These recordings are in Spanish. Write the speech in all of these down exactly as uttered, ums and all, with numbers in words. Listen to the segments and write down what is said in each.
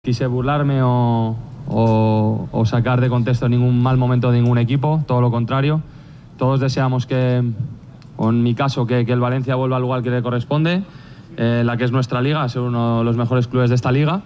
Quise burlarme o, o, o sacar de contexto ningún mal momento de ningún equipo, todo lo contrario. Todos deseamos que, o en mi caso, que, que el Valencia vuelva al lugar que le corresponde, eh, la que es nuestra liga, ser uno de los mejores clubes de esta liga.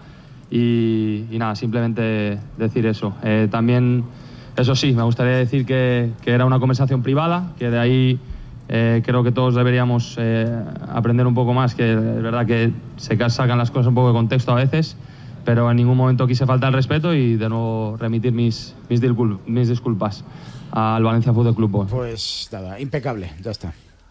Y, y nada, simplemente decir eso. Eh, también, eso sí, me gustaría decir que, que era una conversación privada, que de ahí eh, creo que todos deberíamos eh, aprender un poco más, que es verdad que se sacan las cosas un poco de contexto a veces, pero en ningún momento quise faltar el respeto y de nuevo remitir mis, mis, discul mis disculpas al Valencia Fútbol Club. Pues nada, impecable, ya está.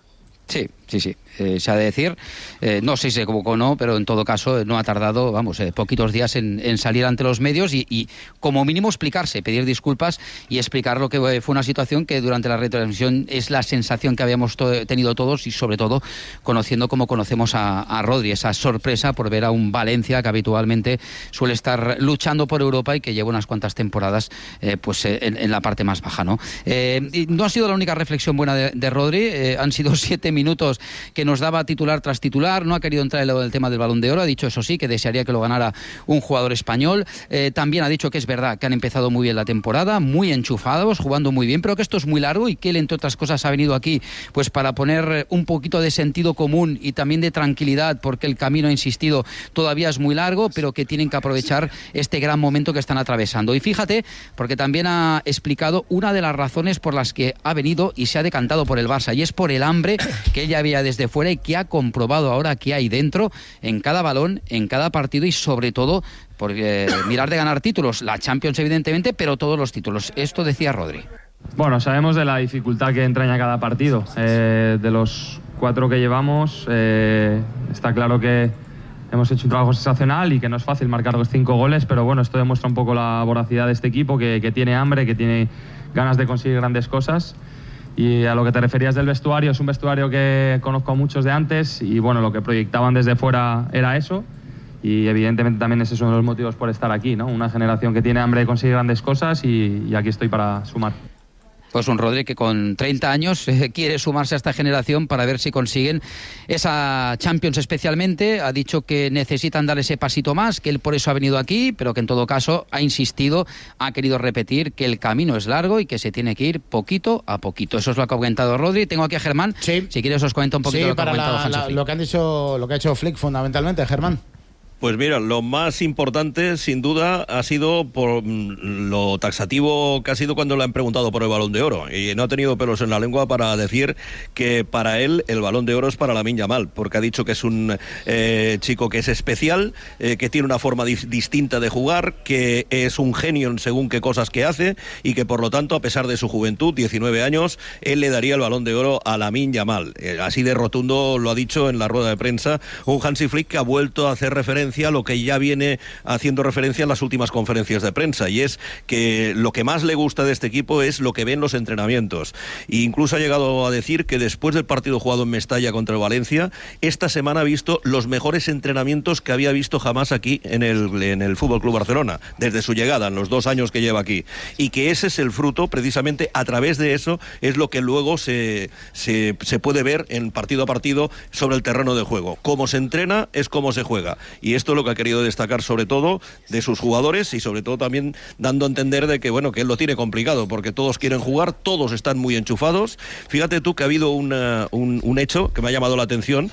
Sí, sí, sí, eh, se ha de decir, eh, no sé si se convocó o no, pero en todo caso no ha tardado, vamos, eh, poquitos días en, en salir ante los medios y, y como mínimo explicarse, pedir disculpas y explicar lo que fue una situación que durante la retransmisión es la sensación que habíamos to tenido todos y sobre todo conociendo como conocemos a, a Rodri, esa sorpresa por ver a un Valencia que habitualmente suele estar luchando por Europa y que lleva unas cuantas temporadas eh, pues eh, en, en la parte más baja, ¿no? Eh, y no ha sido la única reflexión buena de, de Rodri, eh, han sido siete minutos que nos daba titular tras titular, no ha querido entrar en el tema del Balón de Oro, ha dicho eso sí, que desearía que lo ganara un jugador español, eh, también ha dicho que es verdad que han empezado muy bien la temporada, muy enchufados, jugando muy bien, pero que esto es muy largo y que él, entre otras cosas, ha venido aquí pues para poner un poquito de sentido común y también de tranquilidad, porque el camino, ha insistido, todavía es muy largo, pero que tienen que aprovechar este gran momento que están atravesando. Y fíjate, porque también ha explicado una de las razones por las que ha venido y se ha decantado por el Barça, y es por el hambre que ella veía desde fuera y que ha comprobado ahora que hay dentro en cada balón, en cada partido y sobre todo por eh, mirar de ganar títulos, la Champions evidentemente, pero todos los títulos. Esto decía Rodri. Bueno, sabemos de la dificultad que entraña cada partido. Eh, de los cuatro que llevamos, eh, está claro que hemos hecho un trabajo sensacional y que no es fácil marcar los cinco goles, pero bueno, esto demuestra un poco la voracidad de este equipo, que, que tiene hambre, que tiene ganas de conseguir grandes cosas. Y a lo que te referías del vestuario, es un vestuario que conozco a muchos de antes y bueno, lo que proyectaban desde fuera era eso y evidentemente también ese es uno de los motivos por estar aquí, ¿no? Una generación que tiene hambre de conseguir grandes cosas y, y aquí estoy para sumar. Pues un Rodri que con treinta años eh, quiere sumarse a esta generación para ver si consiguen esa Champions especialmente. Ha dicho que necesitan dar ese pasito más, que él por eso ha venido aquí, pero que en todo caso ha insistido, ha querido repetir que el camino es largo y que se tiene que ir poquito a poquito. Eso es lo que ha comentado Rodri. Tengo aquí a Germán. Sí. Si quieres os comento un poquito sí, lo que ha comentado la, Hansi la, Flick. lo que han dicho, lo que ha hecho Flick fundamentalmente, Germán. Pues mira, lo más importante, sin duda, ha sido por lo taxativo que ha sido cuando le han preguntado por el Balón de Oro. Y no ha tenido pelos en la lengua para decir que para él el Balón de Oro es para Lamine Yamal, porque ha dicho que es un eh, chico que es especial, eh, que tiene una forma di distinta de jugar, que es un genio en según qué cosas que hace y que por lo tanto, a pesar de su juventud, diecinueve años, él le daría el Balón de Oro a Lamine Yamal. Eh, así de rotundo lo ha dicho en la rueda de prensa un Hansi Flick que ha vuelto a hacer referencia a lo que ya viene haciendo referencia en las últimas conferencias de prensa, y es que lo que más le gusta de este equipo es lo que ven los entrenamientos. E incluso ha llegado a decir que después del partido jugado en Mestalla contra el Valencia, esta semana ha visto los mejores entrenamientos que había visto jamás aquí en el, en el Fútbol Club Barcelona, desde su llegada, en los dos años que lleva aquí. Y que ese es el fruto, precisamente a través de eso, es lo que luego se, se, se puede ver en partido a partido sobre el terreno de juego. Cómo se entrena es cómo se juega. Y esto es lo que ha querido destacar sobre todo de sus jugadores y sobre todo también dando a entender de que bueno, que él lo tiene complicado porque todos quieren jugar, todos están muy enchufados. Fíjate tú que ha habido una, un, un hecho que me ha llamado la atención,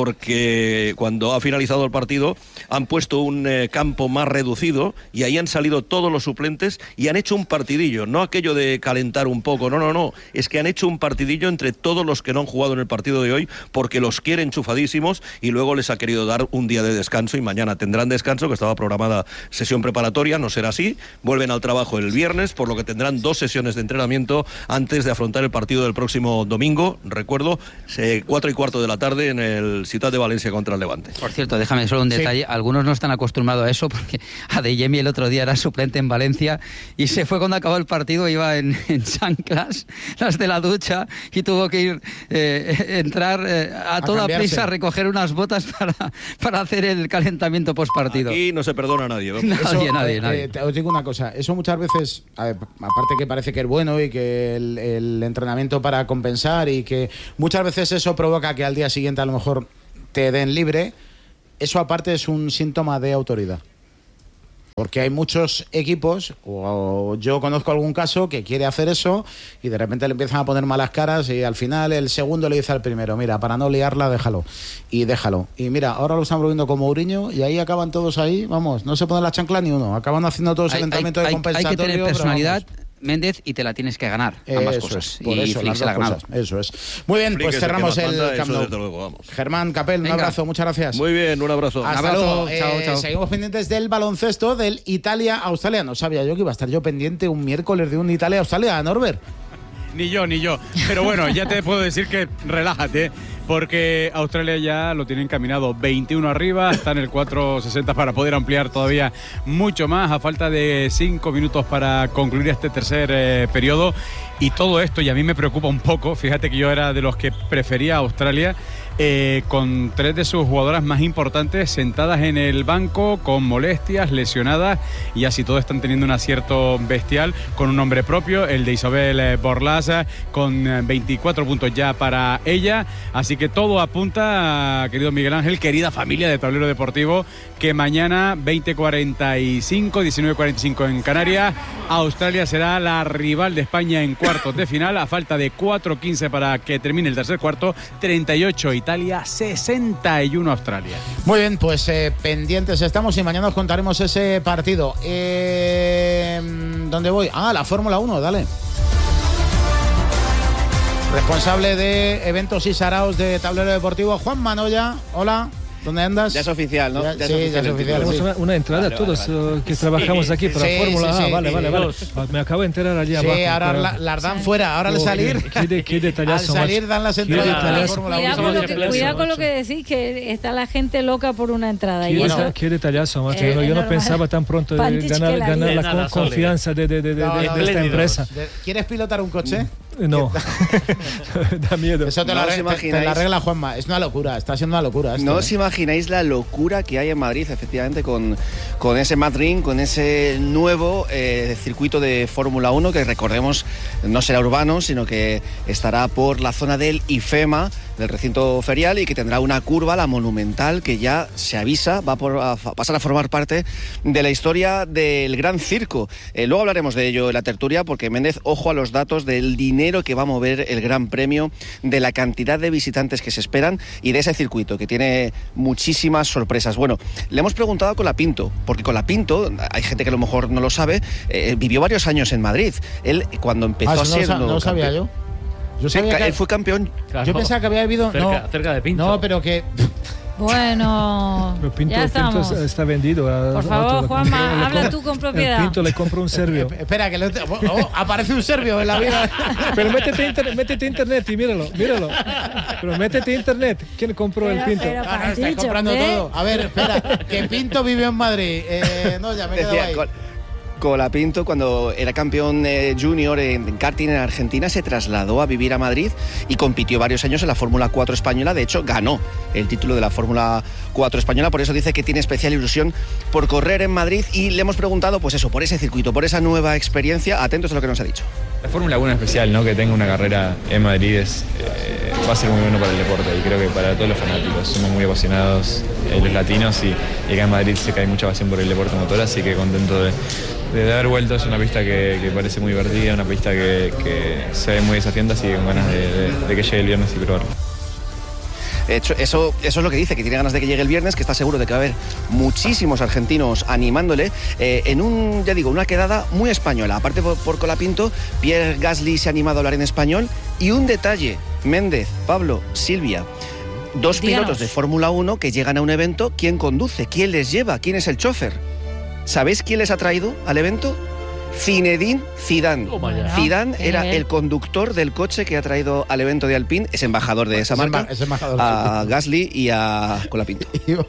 porque cuando ha finalizado el partido han puesto un eh, campo más reducido y ahí han salido todos los suplentes y han hecho un partidillo, no aquello de calentar un poco, no, no, no, es que han hecho un partidillo entre todos los que no han jugado en el partido de hoy porque los quiere enchufadísimos y luego les ha querido dar un día de descanso y mañana tendrán descanso, que estaba programada sesión preparatoria, no será así, vuelven al trabajo el viernes, por lo que tendrán dos sesiones de entrenamiento antes de afrontar el partido del próximo domingo, recuerdo, cuatro y cuarto de la tarde en el Ciutat de Valencia contra el Levante. Por cierto, déjame solo un detalle, sí. Algunos no están acostumbrados a eso porque Adeyemi el otro día era suplente en Valencia y se fue cuando acabó el partido, iba en, en chanclas, las de la ducha, y tuvo que ir, eh, entrar eh, a, a toda cambiarse. prisa a recoger unas botas para, para hacer el calentamiento postpartido. Aquí no se perdona a nadie. Nadie, eso, nadie, eh, nadie. Eh, os digo una cosa, eso muchas veces, ver, aparte que parece que es bueno y que el, el entrenamiento para compensar y que muchas veces eso provoca que al día siguiente a lo mejor te den libre, eso aparte es un síntoma de autoridad. porque hay muchos equipos, o yo conozco algún caso que quiere hacer eso y de repente le empiezan a poner malas caras y al final el segundo le dice al primero, mira, para no liarla, déjalo. Y déjalo. Y mira, ahora lo están volviendo como Mourinho y ahí acaban todos ahí, vamos, no se ponen la chancla ni uno, acaban haciendo todos el entrenamiento de compensatorio. Hay que tener personalidad, Méndez, y te la tienes que ganar, ambas eso cosas. Es, por y eso, Flick se la ha ganado. Cosas, eso es. Muy bien, Flick pues cerramos el, el Camp Nou. Germán Capel, un abrazo, muchas gracias. Muy bien, un abrazo. Hasta un abrazo, luego. chao, Eh, chao. Seguimos pendientes del baloncesto del Italia-Australia. No sabía yo que iba a estar yo pendiente un miércoles de un Italia-Australia, Norbert. Ni yo, ni yo. Pero bueno, ya te puedo decir que relájate, porque Australia ya lo tiene encaminado veintiuno arriba, está en el cuatro sesenta para poder ampliar todavía mucho más, a falta de cinco minutos para concluir este tercer eh, periodo. Y todo esto, y a mí me preocupa un poco, fíjate que yo era de los que prefería a Australia, eh, con tres de sus jugadoras más importantes sentadas en el banco, con molestias, lesionadas, y así todos están teniendo un acierto bestial, con un nombre propio, el de Isabel Borlás, con veinticuatro puntos ya para ella. Así que todo apunta, querido Miguel Ángel, querida familia de Tablero Deportivo, que mañana veinte cuarenta y cinco, diecinueve cuarenta y cinco en Canarias, Australia será la rival de España en cuartos de final, a falta de cuatro quince para que termine el tercer cuarto, treinta y ocho Italia, sesenta y uno Australia. Muy bien, pues eh, pendientes estamos y mañana os contaremos ese partido. Eh, ¿Dónde voy? Ah, la Fórmula uno, dale. Responsable de eventos y saraos de Tablero Deportivo, Juan Manoya. Hola. ¿Dónde andas? Ya es oficial, ¿no? Ya, ya sí, es oficial, ya es oficial. Tenemos Sí. una, una entrada Vale, todos vale, vale. uh, que trabajamos aquí para Sí, Fórmula sí, A. sí, Vale, sí, vale, vale. dos. Me acabo de enterar allí Sí, abajo. ahora pero- la- las dan fuera. Ahora al Oh, salir, qué- qué de- qué al detallazo, salir macho. dan las Qué entradas para la detallazo. Fórmula Cuidado uno. con, lo que, detallazo, cuidado con lo macho. que decís, que está la gente loca por una entrada. Qué, Y eso, deta- qué detallazo, macho. eh, Yo no- yo no normal. pensaba tan pronto de Pantich ganar, que la ganar liga. la Nada, con- Sole. confianza de, de, de, de, No, de- no, de esta no. empresa. ¿Quieres pilotar un coche? No, da miedo. Eso te, No lo os arregla, te- te imagináis. lo arregla Juanma. Es una locura, está siendo una locura esto, No ¿eh? os imagináis la locura que hay en Madrid, efectivamente, con, con ese Madrid, con ese nuevo eh, circuito de Fórmula uno, que recordemos no será urbano, sino que estará por la zona del IFEMA, del recinto ferial, y que tendrá una curva, la Monumental, que ya se avisa, va por, a, a pasar a formar parte de la historia del Gran Circo. Eh, luego hablaremos de ello en la tertulia, porque Méndez, ojo a los datos del dinero que va a mover el Gran Premio, de la cantidad de visitantes que se esperan y de ese circuito, que tiene muchísimas sorpresas. Bueno, le hemos preguntado a Colapinto, porque Colapinto, hay gente que a lo mejor no lo sabe, eh, vivió varios años en Madrid. Él, cuando empezó Ah, a eso no, ser... lo sa- no lo sabía yo. Yo Sí, sabía ca- que- él fue campeón. Claro. Yo pensaba que había vivido... Cerca, no, cerca de Pinto. No, pero que... bueno, Pero Pinto, ya Pinto estamos. está- está vendido. a- Por a favor, otro. Juanma, Le habla compra- tú con el propiedad. Pinto le compra un serbio. Eh, Espera, que... Lo, oh, aparece un serbio en la vida. Pero métete a internet, métete a internet y míralo, míralo. Pero métete a internet. ¿Quién compró el Pero- Pinto? pero- Ah, no, estáis Panticho, comprando ¿eh? todo. A ver, espera, que Pinto vivió en Madrid. Eh, no, ya me he quedado Decía, ahí. Col- Colapinto, cuando era campeón eh, junior en, en karting en Argentina, se trasladó a vivir a Madrid y compitió varios años en la Fórmula cuatro española. De hecho, ganó el título de la Fórmula cuatro española. Por eso dice que tiene especial ilusión por correr en Madrid, y le hemos preguntado, pues eso, por ese circuito, por esa nueva experiencia. Atentos a lo que nos ha dicho. La Fórmula uno es especial, ¿no? Que tenga una carrera en Madrid es, eh, va a ser muy bueno para el deporte, y creo que para todos los fanáticos. Somos muy apasionados eh, los latinos, y, y acá en Madrid se cae mucha pasión por el deporte motor, así que contento de, de haber vuelto. Es una pista que, que parece muy divertida, una pista que, que se ve muy desafiante, así que con ganas de, de, de que llegue el viernes y probarlo. De hecho, eso, eso es lo que dice, que tiene ganas de que llegue el viernes, que está seguro de que va a haber muchísimos argentinos animándole, eh, en un, ya digo, una quedada muy española. Aparte por, por Colapinto, Pierre Gasly se ha animado a hablar en español. Y un detalle, Méndez, Pablo, Silvia, dos Díganos. pilotos de Fórmula uno que llegan a un evento. ¿Quién conduce? ¿Quién les lleva? ¿Quién es el chofer? ¿Sabéis quién les ha traído al evento? Zinedine Zidane. Toma ya. Zidane qué era nivel. el conductor del coche que ha traído al evento de Alpine, es embajador de esa Es marca, emba- es embajador. a Gasly y a Colapinto.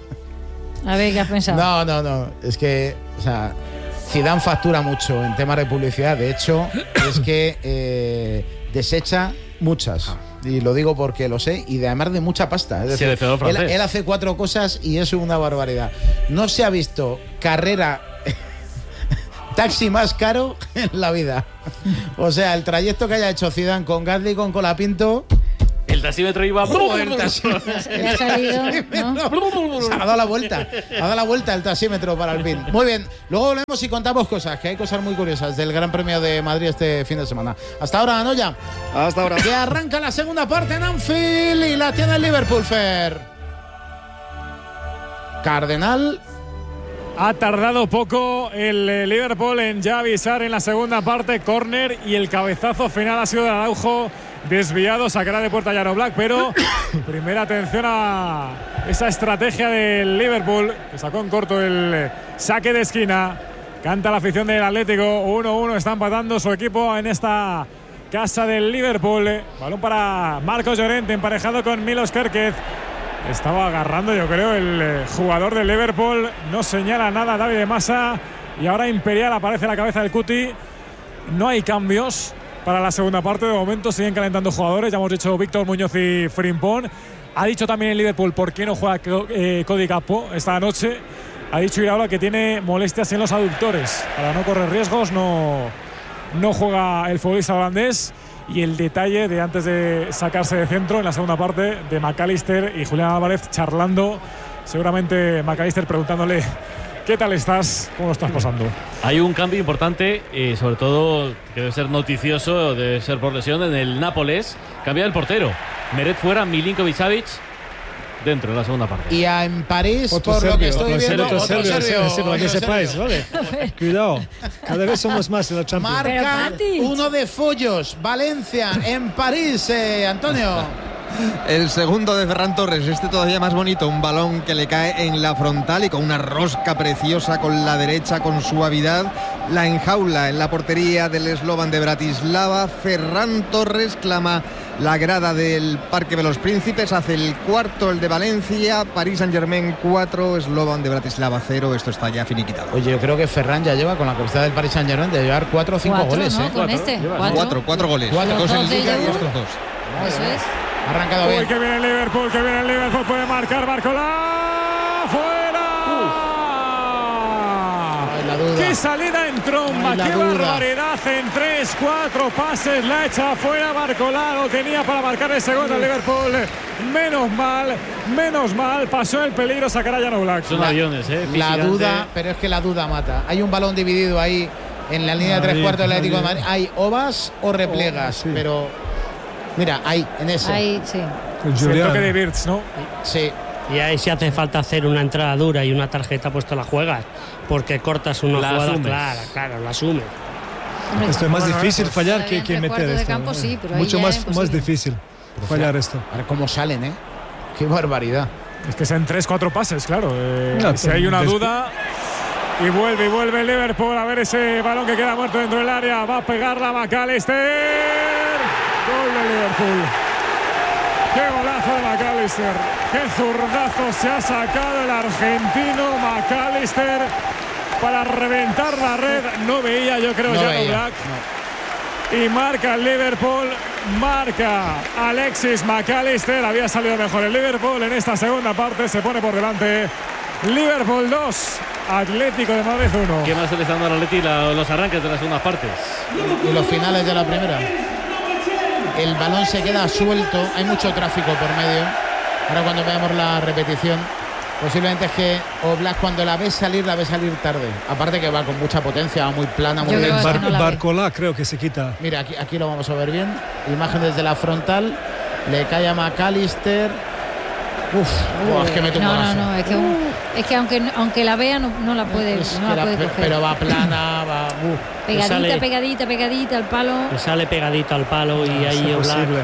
A ver, ¿qué has pensado? No, no, no. Es que, o sea, Zidane factura mucho en temas de publicidad. De hecho, es que eh, desecha muchas. Y lo digo porque lo sé, y de, además de mucha pasta. Es Sí, decir, de fedor él, francés. él hace cuatro cosas y es una barbaridad. No se ha visto carrera taxi más caro en la vida. O sea, el trayecto que haya hecho Zidane con Gasly y con Colapinto. Es El taxímetro iba... Joder, el taxímetro. Le ha salido, ¿no? Se ha dado la vuelta. Ha dado la vuelta el taxímetro para Alpine. Muy bien. Luego volvemos y contamos cosas, que hay cosas muy curiosas del Gran Premio de Madrid este fin de semana. Hasta ahora, Anoya. Hasta ahora. Que arranca la segunda parte en Anfield y la tiene el Liverpool, Fer. Cardenal. Ha tardado poco el Liverpool en ya avisar en la segunda parte, córner, y el cabezazo final ha sido de Araujo, desviado, sacará de puerta Jan Oblak, pero primera atención a esa estrategia del Liverpool, que sacó en corto el saque de esquina. Canta la afición del Atlético, uno uno, está empatando su equipo en esta casa del Liverpool. Balón para Marcos Llorente, emparejado con Milos Kerkez. Estaba agarrando, yo creo, el jugador del Liverpool. No señala nada David de Massa. Y ahora Imperial aparece en la cabeza del Cuti. No hay cambios para la segunda parte. De momento siguen calentando jugadores. Ya hemos dicho Víctor Muñoz y Frimpón. Ha dicho también el Liverpool por qué no juega eh, Cody Gakpo esta noche. Ha dicho Iraola que tiene molestias en los aductores. Para no correr riesgos, no, no juega el futbolista holandés. Y el detalle de antes de sacarse de centro en la segunda parte de McAllister y Julián Álvarez charlando, seguramente McAllister preguntándole ¿qué tal estás? ¿Cómo lo estás pasando? Hay un cambio importante, eh, sobre todo que debe ser noticioso, debe ser por lesión, en el Nápoles. Cambia el portero, Meret fuera, Milinkovic-Savic dentro de la segunda parte. Y a, en París, Otro por serbio, lo que estoy otro viendo, serbio, otro otro serbio, serbio, sí, sí, otro que sepáis, serbio. ¿vale? Cuidado, cada vez somos más en la Champions. Marca uno de Follos, Valencia, en París, eh, Antonio. El segundo de Ferran Torres, este todavía más bonito, un balón que le cae en la frontal y con una rosca preciosa con la derecha, con suavidad, la enjaula en la portería del Slovan de Bratislava. Ferran Torres clama la grada del Parque de los Príncipes, hace el cuarto el de Valencia, Paris Saint-Germain cuatro, Slovan de Bratislava cero, esto está ya finiquitado. Oye, yo creo que Ferran ya lleva con la camiseta del Paris Saint-Germain de llevar cuatro o cinco Cuatro, goles, ¿no? ¿eh? Con Cuatro. este, Lleva cuatro. Cuatro, cuatro goles, Cuatro. dos en Dos de Liga y ellos. estos dos. Eso es. Ha arrancado Uy, bien. que viene el Liverpool, que viene el Liverpool, puede marcar Barcola. ¡Fuera! Ay, la duda. ¡Qué salida entró! Ay, la ¡Qué duda. barbaridad! En tres, cuatro pases la echa fuera Barcola. Lo tenía para marcar el segundo el Liverpool. Menos mal, menos mal. Pasó el peligro, sacará Jan Oblak. Son aviones, ¿eh? La Físicamente. duda, pero es que la duda mata. Hay un balón dividido ahí en la línea de tres Ahí, cuartos del Atlético de ahí. Madrid. Hay o vas o replegas, Oh, sí. pero mira, ahí, en ese. Ahí, sí. Con Es el Julián. toque de Wirtz, ¿no? Sí. Y ahí si hace falta hacer una entrada dura y una tarjeta, pues te la juegas, porque cortas una La jugada asumes. clara, claro, la asumes. Hombre, Esto es más bueno, difícil pues, fallar todavía que, en que tres meter cuartos de esto. campo, sí, pero ahí Mucho ya más, es más imposible. difícil fallar esto. A ver cómo salen, ¿eh? Qué barbaridad. Es que es en tres, cuatro pases, claro. Eh, No, si hay una después- duda. Y vuelve, y vuelve el Liverpool a ver ese balón que queda muerto dentro del área. Va a pegarla McAllister. Gol de Liverpool. Qué golazo de McAllister. Qué zurdazo se ha sacado el argentino McAllister para reventar la red. No veía, yo creo, No Jan veía, Oblak. Y marca el Liverpool, marca Alexis McAllister. Había salido mejor el Liverpool en esta segunda parte. Se pone por delante Liverpool dos, Atlético de Madrid uno. ¿Qué más se le está dando al Atleti la- los arranques de las segundas partes? Y los finales de la primera. El balón se queda suelto, hay mucho tráfico por medio. Ahora cuando veamos la repetición, posiblemente es que Oblak cuando la ve salir, la ve salir tarde. Aparte que va con mucha potencia, va muy plana, muy Yo bien. creo que Bar- no la ve. Barcola creo que se quita. Mira, aquí, aquí lo vamos a ver bien. Imagen desde la frontal. Le cae a McAllister. Uf, oh, es que mete un No, no, golazo. no, es que, un- es que aunque, aunque la vea no, no la puede, Es no que la la- puede pero, coger. pero va plana, va. uf. Pegadita, sale- pegadita, pegadita al palo. Le sale pegadito al palo y Es ahí Oblak. imposible.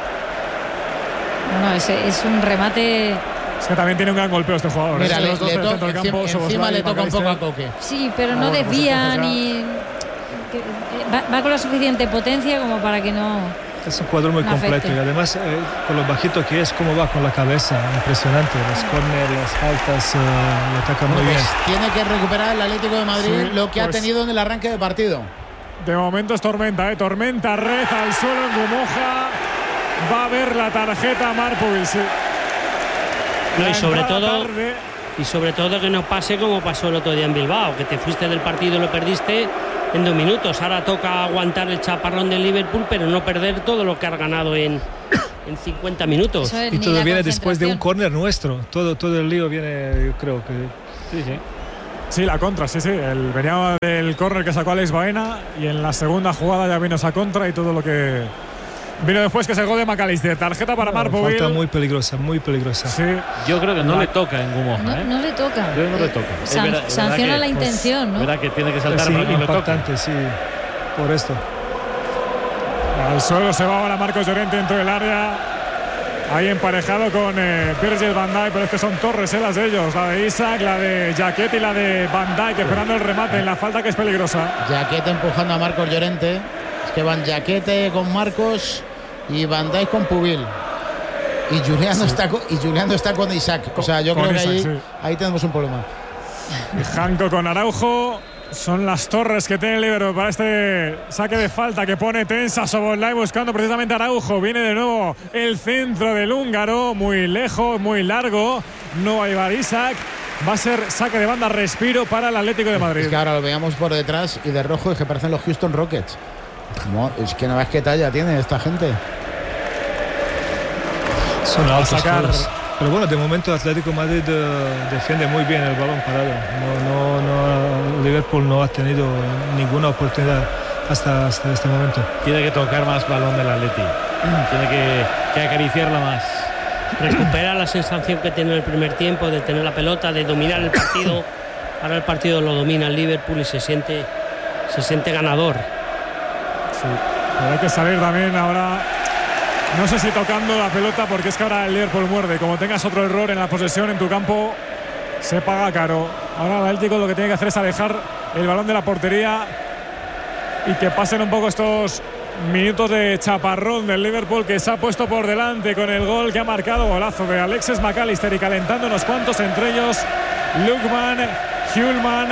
No, es, es un remate. Es que también tiene un gran golpeo este jugador. Mira, ¿eh? le, Los dos le del to- centro del encima, campo, encima Szoboszlai le y toca un poco a McAllister. Coque. Sí, pero Ah, no bueno, pues desvía entonces ya- ni. que- eh, va, va con la suficiente potencia como para que no. Es un cuadro muy No completo afecte. y además eh, con lo bajito que es, cómo va con la cabeza, impresionante. Los corners, las faltas, eh, lo ataca muy Bueno, bien. pues tiene que recuperar el Atlético de Madrid Sí, lo que ha pues- tenido en el arranque de partido. De momento es tormenta, ¿eh? Tormenta, red al suelo en Gumoja. Va a ver la tarjeta Markovic. sí. No, La y sobre entrada todo, tarde. y sobre todo que no pase como pasó el otro día en Bilbao, que te fuiste del partido y lo perdiste en dos minutos. Ahora toca aguantar el chaparrón del Liverpool, pero no perder todo lo que has ganado en, en cincuenta minutos. Y todo viene después de un córner nuestro. Todo, todo el lío viene, yo creo que... Sí, sí. Sí, la contra, sí, sí. El, venía del córner que sacó Alex Baena y en la segunda jugada ya vino esa contra y todo lo que vino después, que es el gol de McAllister. Tarjeta para no, Marpoville. Falta muy peligrosa, muy peligrosa. Sí. Yo creo que no la... le toca en Gumoja. No, ¿eh? no le toca. Yo no le toca. San, es verdad, sanciona que, la intención, pues, ¿no? Verdad que tiene que saltar sí, para que no le toque. Importante, sí, por esto. Al suelo se va ahora Marcos Llorente dentro del área. Ahí emparejado con eh, Virgil van Dijk, pero es que son torres eh, las de ellos. La de Isaac, la de Jaquet y la de Van Dijk esperando el remate en la falta, que es peligrosa. Jaquet empujando a Marcos Llorente. Es que van Jaquet con Marcos y Van Dijk con Pubil. Y Juliano, sí. está, con, y Juliano está con Isaac. O sea, yo con creo Isaac, que ahí, sí. ahí tenemos un problema. Janko con Araujo. Son las torres que tiene el Liverpool para este saque de falta que pone tensa Szoboszlai buscando precisamente a Araujo. Viene de nuevo el centro del húngaro, muy lejos, muy largo. No va a llevar Isaac. Va a ser saque de banda, respiro para el Atlético de Madrid. Es que ahora lo veamos por detrás y de rojo, es que parecen los Houston Rockets. No, es que no ves qué talla tiene esta gente. Son altos todos. Pero bueno, de momento Atlético de Madrid uh, defiende muy bien el balón parado. No, no, no, Liverpool no ha tenido ninguna oportunidad hasta, hasta este momento. Tiene que tocar más balón del Atleti. Tiene que, que acariciarla más. Recupera la sensación que tiene en el primer tiempo de tener la pelota, de dominar el partido. Ahora el partido lo domina el Liverpool y se siente, se siente ganador. Sí, pero hay que salir también ahora. No sé si tocando la pelota, porque es que ahora el Liverpool muerde. Como tengas otro error en la posesión en tu campo, se paga caro. Ahora el Atlético lo que tiene que hacer es alejar el balón de la portería y que pasen un poco estos minutos de chaparrón del Liverpool, que se ha puesto por delante con el gol que ha marcado, golazo de Alexis McAllister, y calentando unos cuantos, entre ellos Lookman, Hjulman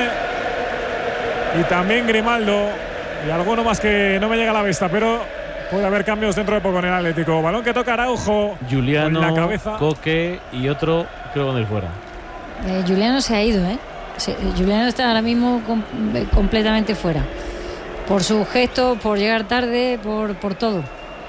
y también Grimaldo, y alguno más que no me llega a la vista, pero puede haber cambios dentro de poco en el Atlético. Balón que toca Araujo. Juliano, con la cabeza. Coque y otro, creo, con el fuera. Eh, Juliano se ha ido, ¿eh? Se, Juliano está ahora mismo com, completamente fuera. Por sus gestos, por llegar tarde, por, por todo.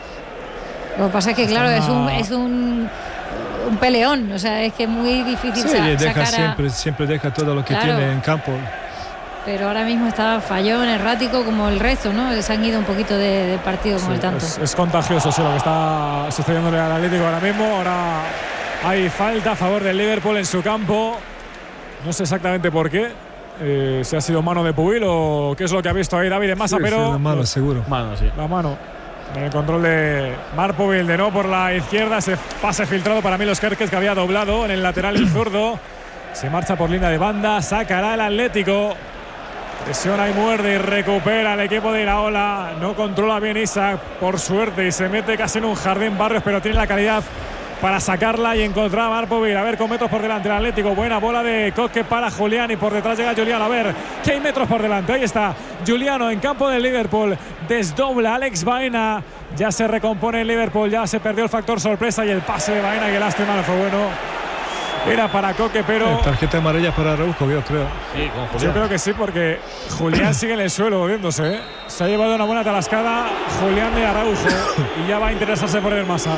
Lo que pasa es que, claro, es un, es un, un peleón. O sea, es que es muy difícil sí, sa deja sacar a... siempre, siempre deja todo lo que claro. tiene en campo. Pero ahora mismo está fallón, errático, como el resto, ¿no? Se han ido un poquito de, de partido con sí, el tanto. Es, es contagioso, sí, lo que está sucediéndole al Atlético ahora mismo. Ahora hay falta a favor del Liverpool en su campo. No sé exactamente por qué. Eh, si ha sido mano de Pubil o qué es lo que ha visto ahí David de Massa, sí, pero... Sí, la mano, seguro. Mano, sí. La mano. En el control de Marpoville, de nuevo por la izquierda. Ese pase filtrado para Milos Kerkez, que había doblado en el lateral el zurdo. Se marcha por línea de banda. Sacará el Atlético. Presiona y muerde y recupera el equipo de Iraola. No controla bien Isaac, por suerte, y se mete casi en un jardín Barrios, pero tiene la calidad para sacarla y encontrar a Marpoville. A ver, con metros por delante el Atlético. Buena bola de Coque para Julián, y por detrás llega Juliano. A ver, que hay metros por delante. Ahí está Juliano en campo del Liverpool. Desdobla Alex Baena. Ya se recompone el Liverpool. Ya se perdió el factor sorpresa y el pase de Baena, que lástima, no fue bueno. Era para Coque, pero... Eh, tarjeta amarilla para Araujo, yo creo. Sí, con Julián. Yo creo que sí, porque Julián sigue en el suelo moviéndose, ¿eh? Se ha llevado una buena talascada Julián de Araujo y ya va a interesarse por el Massa.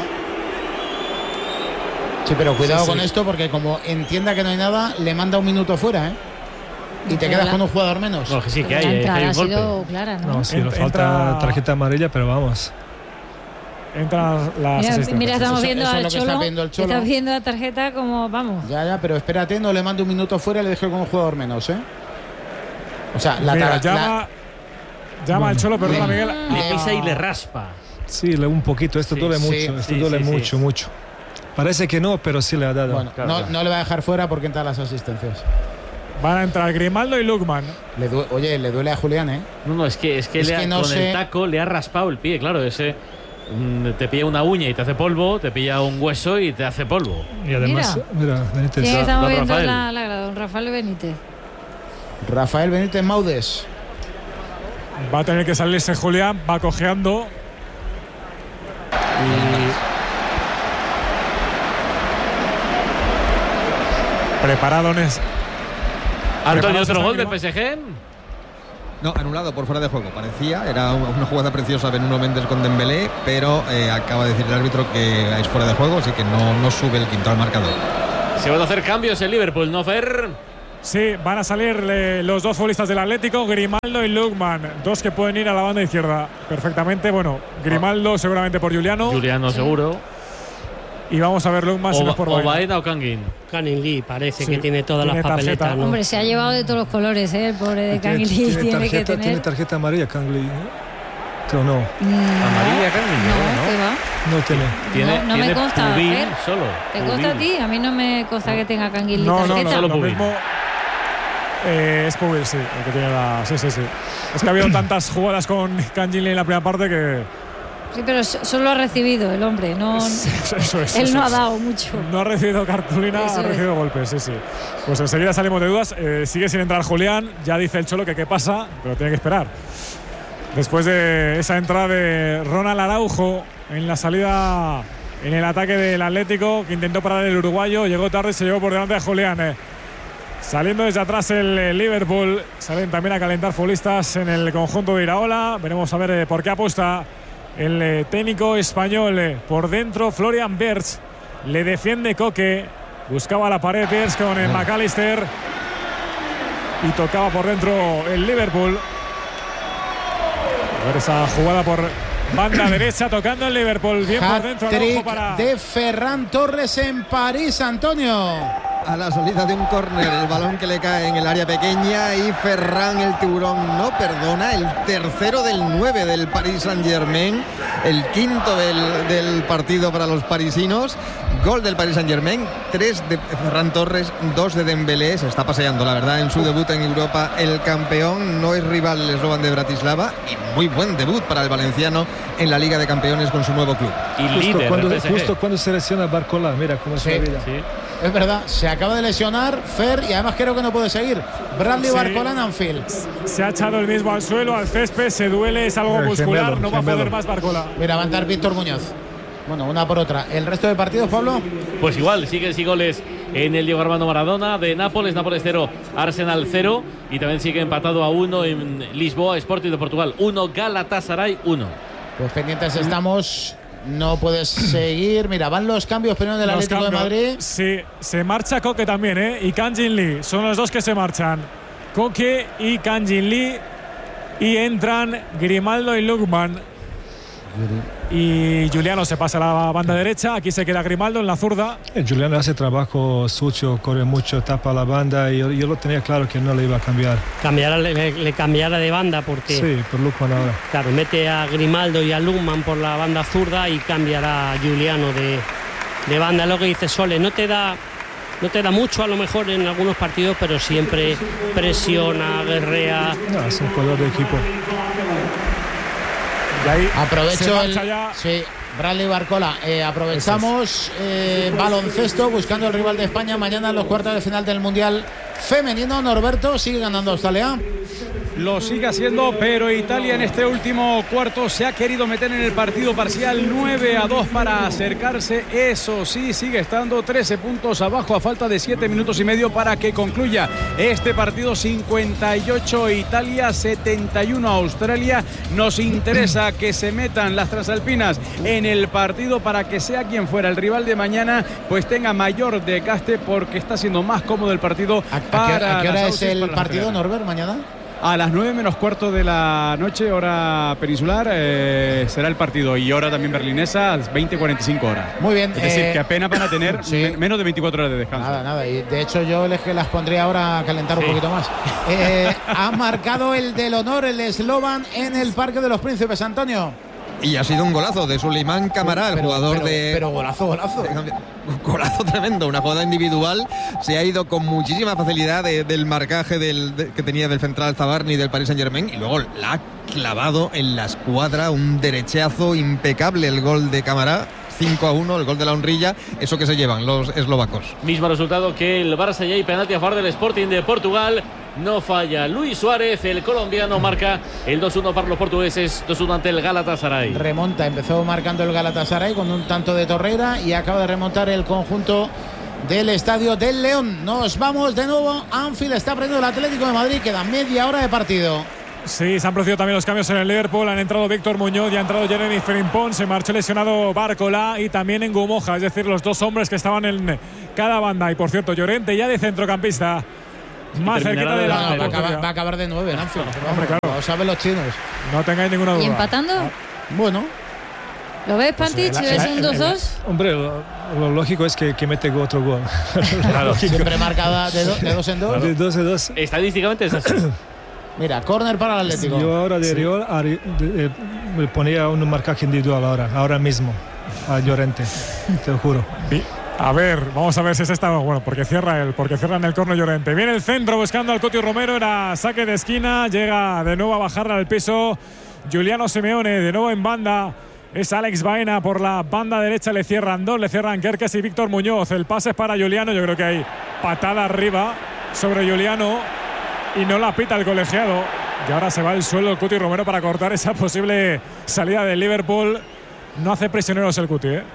Sí, pero cuidado sí, sí. con esto, porque como entienda que no hay nada, le manda un minuto fuera, ¿eh? Y te quedas con un jugador menos. No, que sí que hay, eh, que hay un golpe. Sido clara, ¿no? No, sí, Ent le falta entra... tarjeta amarilla, pero vamos. Entran las mira, asistencias. mira, estamos viendo eso, eso al es lo que Cholo, está viendo el Cholo. Estás viendo la tarjeta como, vamos. Ya, ya, pero espérate, no le mande un minuto fuera y le deje con un jugador menos, ¿eh? O sea, la... Mira, la llama, la... llama al Cholo, perdona, Miguel. Le pisa y le raspa. Sí, un poquito, esto sí, duele sí, mucho, esto sí, duele sí, mucho, sí. mucho. Parece que no, pero sí le ha dado. Bueno, claro, no, claro. no le va a dejar fuera porque entran las asistencias. Van a entrar Grimaldo y Lookman. Le Oye, le duele a Julián, ¿eh? No, no, es que, es que, es le que ha, no con sé... el taco le ha raspado el pie, claro, ese... Te pilla una uña y te hace polvo, te pilla un hueso y te hace polvo. Y además, mira, mira Benítez. ¿Quién está moviendo Rafael. la, la grada? Don Rafael Benítez. Rafael Benítez Maudes. Va a tener que salirse Julián, va cojeando. Y... preparado en es... Antonio, otro gol del P S G. No, anulado por fuera de juego, parecía, era una jugada preciosa de Nuno Méndez con Dembélé, pero eh, acaba de decir el árbitro que es fuera de juego, así que no, no sube el quinto al marcador. Se van a hacer cambios en Liverpool, ¿no, Fer? Sí, van a salir eh, los dos futbolistas del Atlético, Grimaldo y Lookman, dos que pueden ir a la banda izquierda perfectamente. Bueno, Grimaldo seguramente por Juliano. Juliano sí. seguro. Y vamos a ver Lookman si no es por Baena. O Baena o Kangin. Kangin Lee parece sí, que tiene todas tiene las papeletas, ¿no? Hombre, se ha llevado de todos los colores, ¿eh? El pobre de Kangin Lee. Tiene, tiene, tarjeta, que tener... tiene tarjeta amarilla Kangin Lee, ¿no? Creo no. Mm, ¿Amarilla Kangin? No, No, ¿qué va? No tiene. Tiene, no, no tiene me consta, Pubin Fer. solo. ¿Te Pubin. consta a ti? A mí no me consta que tenga Kangin Lee no, tarjeta. No, no, Solo lo Pubin. mismo. Eh, es Pubin, sí, el que tiene la. Sí, sí, sí. Es que ha habido tantas jugadas con Kangin Lee en la primera parte que. Sí, pero solo ha recibido el hombre, no. Eso es, él eso no es. ha dado mucho. No ha recibido cartulina, Eso ha recibido es. golpes, sí, sí. Pues enseguida salimos de dudas. Eh, sigue sin entrar Julián. Ya dice el Cholo que qué pasa, pero tiene que esperar. Después de esa entrada de Ronald Araujo en la salida, en el ataque del Atlético, que intentó parar el uruguayo, llegó tarde y se llevó por delante de Julián. Eh. Saliendo desde atrás el eh, Liverpool, salen también a calentar futbolistas en el conjunto de Iraola. Veremos a ver eh, por qué apuesta el eh, técnico español. Eh, por dentro Florian Wirtz, le defiende Coque, buscaba la pared Wirtz con eh, McAllister y tocaba por dentro el Liverpool. A ver esa jugada por banda derecha, tocando el Liverpool, bien por dentro. Hat-trick Para... de Ferran Torres en París, Antonio. A la salida de un córner, el balón que le cae en el área pequeña y Ferran, el tiburón, no perdona. El tercero del nueve del Paris Saint-Germain, el quinto del, del partido para los parisinos. Gol del Paris Saint-Germain, tres de Ferran Torres, dos de Dembélé. Se está paseando, la verdad, en su debut en Europa. El campeón no es rival el Slovan de Bratislava y muy buen debut para el valenciano en la Liga de Campeones con su nuevo club. Y Justo líder cuando, del P S G. justo cuando se lesiona Barcola, mira cómo es Sí. la vida. Sí. Es verdad, se acaba de lesionar Fer y además creo que no puede seguir. Bradley Sí. Barcola en Anfield. Se ha echado el mismo al suelo, al césped, se duele, es algo El muscular, gemelo, no va a gemelo. poder más Barcola. Mira, va a entrar Víctor Muñoz. Bueno, una por otra. ¿El resto de partidos, Pablo? Pues igual, siguen sin goles en el Diego Armando Maradona de Nápoles, Nápoles cero, Arsenal cero, y también sigue empatado a uno en Lisboa, Sporting de Portugal uno, Galatasaray uno. Pues pendientes estamos. No puedes seguir. Mira, van los cambios primero del Los Atlético de cambios. Madrid. Sí, se marcha Coque también, ¿eh? Y Kangin Lee. Son los dos que se marchan. Coque y Kangin Lee. Y entran Grimaldo y Lookman. Y Juliano se pasa a la banda derecha. Aquí se queda Grimaldo en la zurda. Eh, Juliano hace trabajo sucio, corre mucho, tapa la banda y yo, yo lo tenía claro que no le iba a cambiar. Cambiará, le, le cambiará de banda porque Sí, por Lookman ahora. claro, mete a Grimaldo y a Lookman por la banda zurda y cambiará a Juliano de, de banda. Lo que dice Sole, no te da no te da mucho a lo mejor en algunos partidos, pero siempre presiona, guerrea. No, es un jugador de equipo. Y ahí se Aprovecho marcha el. ya. Sí, Bradley Barcola. Eh, aprovechamos eh, baloncesto buscando el rival de España mañana en los cuartos de final del Mundial Femenino. Norberto sigue ganando Australia. Lo sigue haciendo, pero Italia en este último cuarto se ha querido meter en el partido parcial nueve a dos para acercarse. Eso sí, sigue estando trece puntos abajo a falta de siete minutos y medio para que concluya este partido. Cincuenta y ocho Italia, setenta y uno Australia. Nos interesa que se metan las transalpinas en el partido para que sea quien fuera el rival de mañana, pues tenga mayor desgaste porque está siendo más cómodo el partido. ¿A, a qué, para a qué hora las es Aussies, el para las partido, australianas. Norbert, mañana? A las nueve menos cuarto de la noche, hora peninsular, eh, será el partido. Y hora también berlinesa, veinte cuarenta y cinco horas. Muy bien. Es decir, eh, que apenas van a tener sí. me- menos de veinticuatro horas de descanso. Nada, nada. Y de hecho yo les que las pondría ahora a calentar un Sí. poquito más. Eh, ha marcado el del honor el eslovan en el Parque de los Príncipes, Antonio. Y ha sido un golazo de Suleiman Camará, el Pero- jugador pero- de. Pero golazo, golazo. Un golazo tremendo, una jugada individual. Se ha ido con muchísima facilidad de- del marcaje del, de- que tenía del central Zabarni del Paris Saint-Germain y luego la ha clavado en la escuadra. Un derechazo impecable el gol de Camará. cinco a uno, el gol de la honrilla. Eso que se llevan los eslovacos. Mismo resultado que el Barça, y hay penalti a favor del Sporting de Portugal. No falla Luis Suárez, el colombiano marca el dos uno para los portugueses, dos uno ante el Galatasaray. Remonta, empezó marcando el Galatasaray con un tanto de Torreira y acaba de remontar el conjunto del Estadio del León. Nos vamos de nuevo. Anfield está aprendiendo el Atlético de Madrid. Queda media hora de partido. Sí, se han producido también los cambios en el Liverpool. Han entrado Víctor Muñoz y ha entrado Jeremy Frimpong. Se marchó lesionado Bárcola y también en Ngumoja, es decir, los dos hombres que estaban en cada banda. Y por cierto, Llorente ya de centrocampista, más cerquita de la. Va, va, a acabar, va a acabar de nueve, ¿no? Hombre, claro. Lo saben los chinos. No tengáis ninguna duda. ¿Y empatando? Ah, bueno. ¿Lo ves, Pantich? Pues, ¿Ves un dos dos? Hombre, lo, lo lógico es que, que mete otro gol. Claro, siempre marcada de, do, de dos en dos. Claro. De dos en dos. Estadísticamente es así. Mira, córner para el Atlético. Yo ahora de sí. Riol eh, me ponía un marcaje individual ahora, ahora mismo, a Llorente, te lo juro. A ver, vamos a ver si es esta. Bueno, porque cierra el, porque cierra en el córner Llorente. Viene el centro buscando al Coti Romero, era saque de esquina, llega de nuevo a bajarla al piso Giuliano Simeone, de nuevo en banda. Es Alex Baena por la banda derecha, le cierran dos, le cierran Kerkes y Víctor Muñoz. El pase es para Giuliano, yo creo que hay patada arriba sobre Giuliano y no la pita el colegiado. Y ahora se va al suelo el Cuti Romero para cortar esa posible salida del Liverpool. No hace prisioneros el Cuti, ¿eh?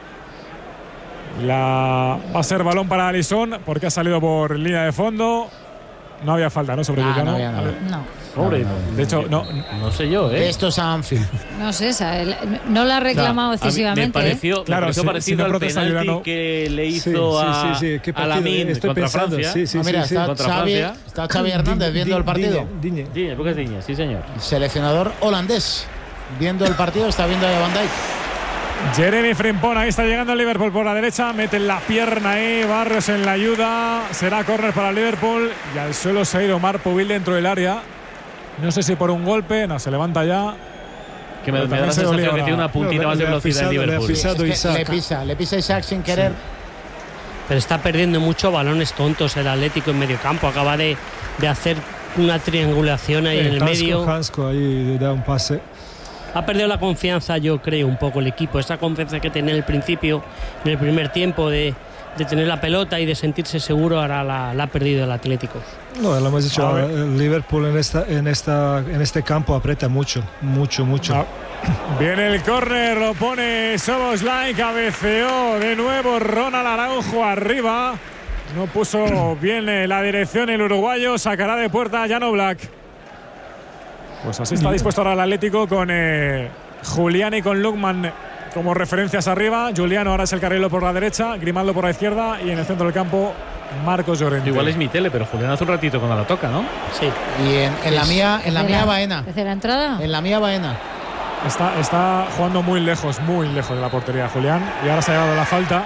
La... Va a ser balón para Alisson porque ha salido por línea de fondo. No había falta, ¿no? Sobre nah, Giuliano. No había nada. No. Pobre, de hecho, no, no sé yo, ¿eh? Esto es Anfield. No sé, esa, no la ha reclamado o sea, excesivamente. Me pareció, ¿eh? me claro, pareció si, parecido si no al protesta penalti Giuliano que le hizo sí, a, sí, sí, sí. a Lamine Estoy contra pensando, Francia. sí, sí, ah, mira, sí, está, sí. Xavi, está Xavi Hernández viendo el partido. Digne, Digne, porque es Digne, sí señor. Seleccionador holandés. Viendo el partido, está viendo a Van Dijk. Jeremy Frimpong, ahí está llegando el Liverpool por la derecha, mete la pierna ahí, Barrios en la ayuda, será córner para el Liverpool y al suelo se ha ido Marpoville dentro del área, no sé si por un golpe, no, se levanta ya. Que me, me da la sensación que tiene una puntita no, más de velocidad el Liverpool. Es que le pisa, le pisa Isaac sin querer. Sí. Pero está perdiendo muchos balones tontos el Atlético en medio campo, acaba de, de hacer una triangulación ahí eh, en el Hansco, medio. Hansco ahí da un pase. Ha perdido la confianza, yo creo, un poco el equipo. Esa confianza que tenía en el principio, en el primer tiempo, de, de tener la pelota y de sentirse seguro, ahora la, la ha perdido el Atlético. No, lo hemos dicho, el Liverpool en, esta, en, esta, en este campo aprieta mucho, mucho, mucho. Ah. Viene el córner, lo pone Szoboszlai, cabeceó de nuevo Ronald Araujo arriba. No puso bien la dirección el uruguayo, sacará de puerta Jan Oblak. Pues así está dispuesto ahora el Atlético con eh, Julián y con Lukman como referencias arriba. Giuliano ahora es el carrilero por la derecha, Grimaldo por la izquierda y en el centro del campo Marcos Llorente. Igual es mi tele, pero Julián hace un ratito cuando la toca, ¿no? Sí. Y en, en la mía, en la mía la, Baena. ¿Desde la entrada? En la mía Baena. Está, está jugando muy lejos, muy lejos de la portería Julián y ahora se ha llevado la falta.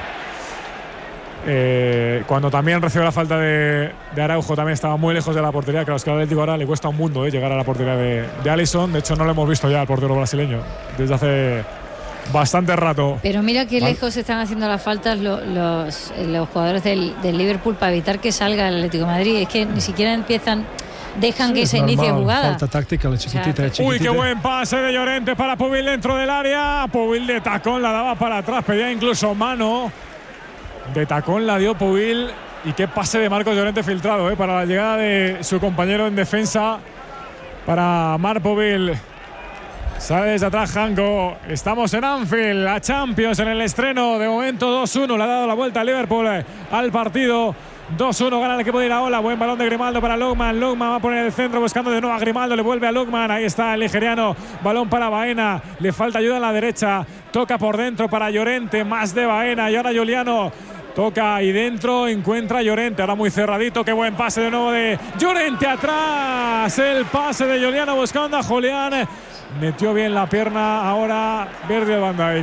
Eh, cuando también recibió la falta de, de Araujo también estaba muy lejos de la portería. Claro, es que al Atlético ahora le cuesta un mundo eh, llegar a la portería de, de Alisson. De hecho no lo hemos visto ya al portero brasileño desde hace bastante rato. Pero mira qué ¿Vale? lejos están haciendo las faltas los, los, los jugadores del, del Liverpool para evitar que salga el Atlético de Madrid. Es que ni siquiera empiezan, dejan Sí, que es se normal, inicie jugada. Falta táctica, la chiquitita, la chiquitita. Uy, qué buen pase de Llorente para Pubil dentro del área. Pubil de tacón la daba para atrás, pedía incluso mano. De tacón la dio Pubil. Y qué pase de Marcos Llorente filtrado, ¿eh? Para la llegada de su compañero en defensa. Para Marc Pubil. Sale desde atrás Janko. Estamos en Anfield, la Champions en el estreno. De momento dos uno. Le ha dado la vuelta a Liverpool al partido. dos uno gana el equipo de Iraola. Buen balón de Grimaldo para Lukman. Lukman va a poner el centro buscando de nuevo a Grimaldo. Le vuelve a Lukman. Ahí está el nigeriano. Balón para Baena. Le falta ayuda en la derecha. Toca por dentro para Llorente. Más de Baena. Y ahora Giuliano. Toca ahí dentro. Encuentra a Llorente. Ahora muy cerradito. Qué buen pase de nuevo de Llorente atrás. El pase de Giuliano buscando a Julián. Metió bien la pierna. Ahora Virgil van Dijk.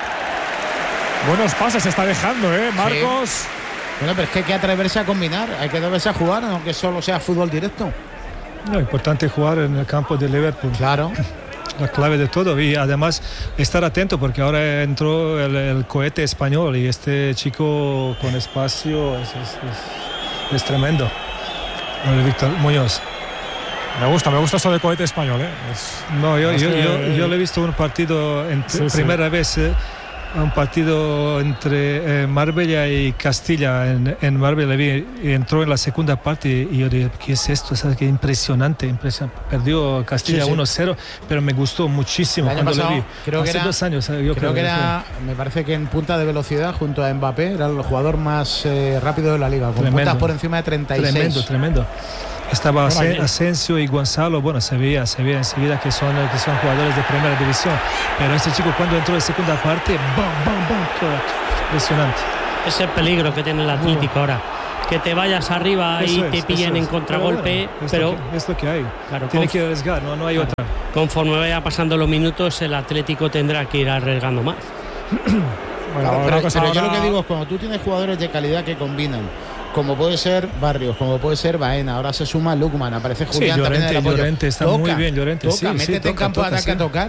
Buenos pases se está dejando, ¿eh? Marcos. Sí. Bueno, pero es que hay que atreverse a combinar, hay que atreverse a jugar, aunque solo sea fútbol directo. No, importante jugar en el campo de Liverpool. Claro. La clave de todo. Y además estar atento porque ahora entró el, el cohete español y este chico con espacio es, es, es, es tremendo. El Víctor Muñoz. Me gusta, me gusta eso de cohete español, ¿eh? Es, no, yo, es yo, que, yo, yo le he visto un partido, en, sí, primera sí. vez, eh, un partido entre eh, Marbella y Castilla. En, en Marbella vi, y entró en la segunda parte y yo dije, ¿qué es esto? ¿Sabes? Qué impresionante, impresionante. Perdió Castilla sí, sí. uno cero, pero me gustó muchísimo el año cuando pasado, lo vi. Creo Hace que era, dos años. Yo creo, creo que era, fue. Me parece que en punta de velocidad junto a Mbappé era el jugador más eh, rápido de la liga, con tremendo, puntas por encima de treinta y seis. Tremendo, tremendo. Estaba Bueno, aquí- Asensio y Gonzalo, bueno, se veía, se veía enseguida que son, que son jugadores de primera división. Pero este chico cuando entró en segunda parte, ¡bam, bam, bam! Todo impresionante. Es el peligro que tiene el Atlético ahora. Que te vayas arriba y Eso te es, pillen eso en es. contragolpe, Pero, bueno, pero, es, lo que, es lo que hay. Claro, Tiene conf- que arriesgar, no, no hay Claro. otra. conforme vaya pasando los minutos, el Atlético tendrá que ir arriesgando más. Bueno, Claro, una pero, cosa pero yo ahora- lo que digo es cuando tú tienes jugadores de calidad que combinan, como puede ser Barrios, como puede ser Baena, ahora se suma Lukman, aparece Sí, Julián también en el Llorente, apoyo. Llorente está Toca, muy bien, Llorente. toca, sí, sí, métete toca, en campo de toca, ataque sí. a tocar.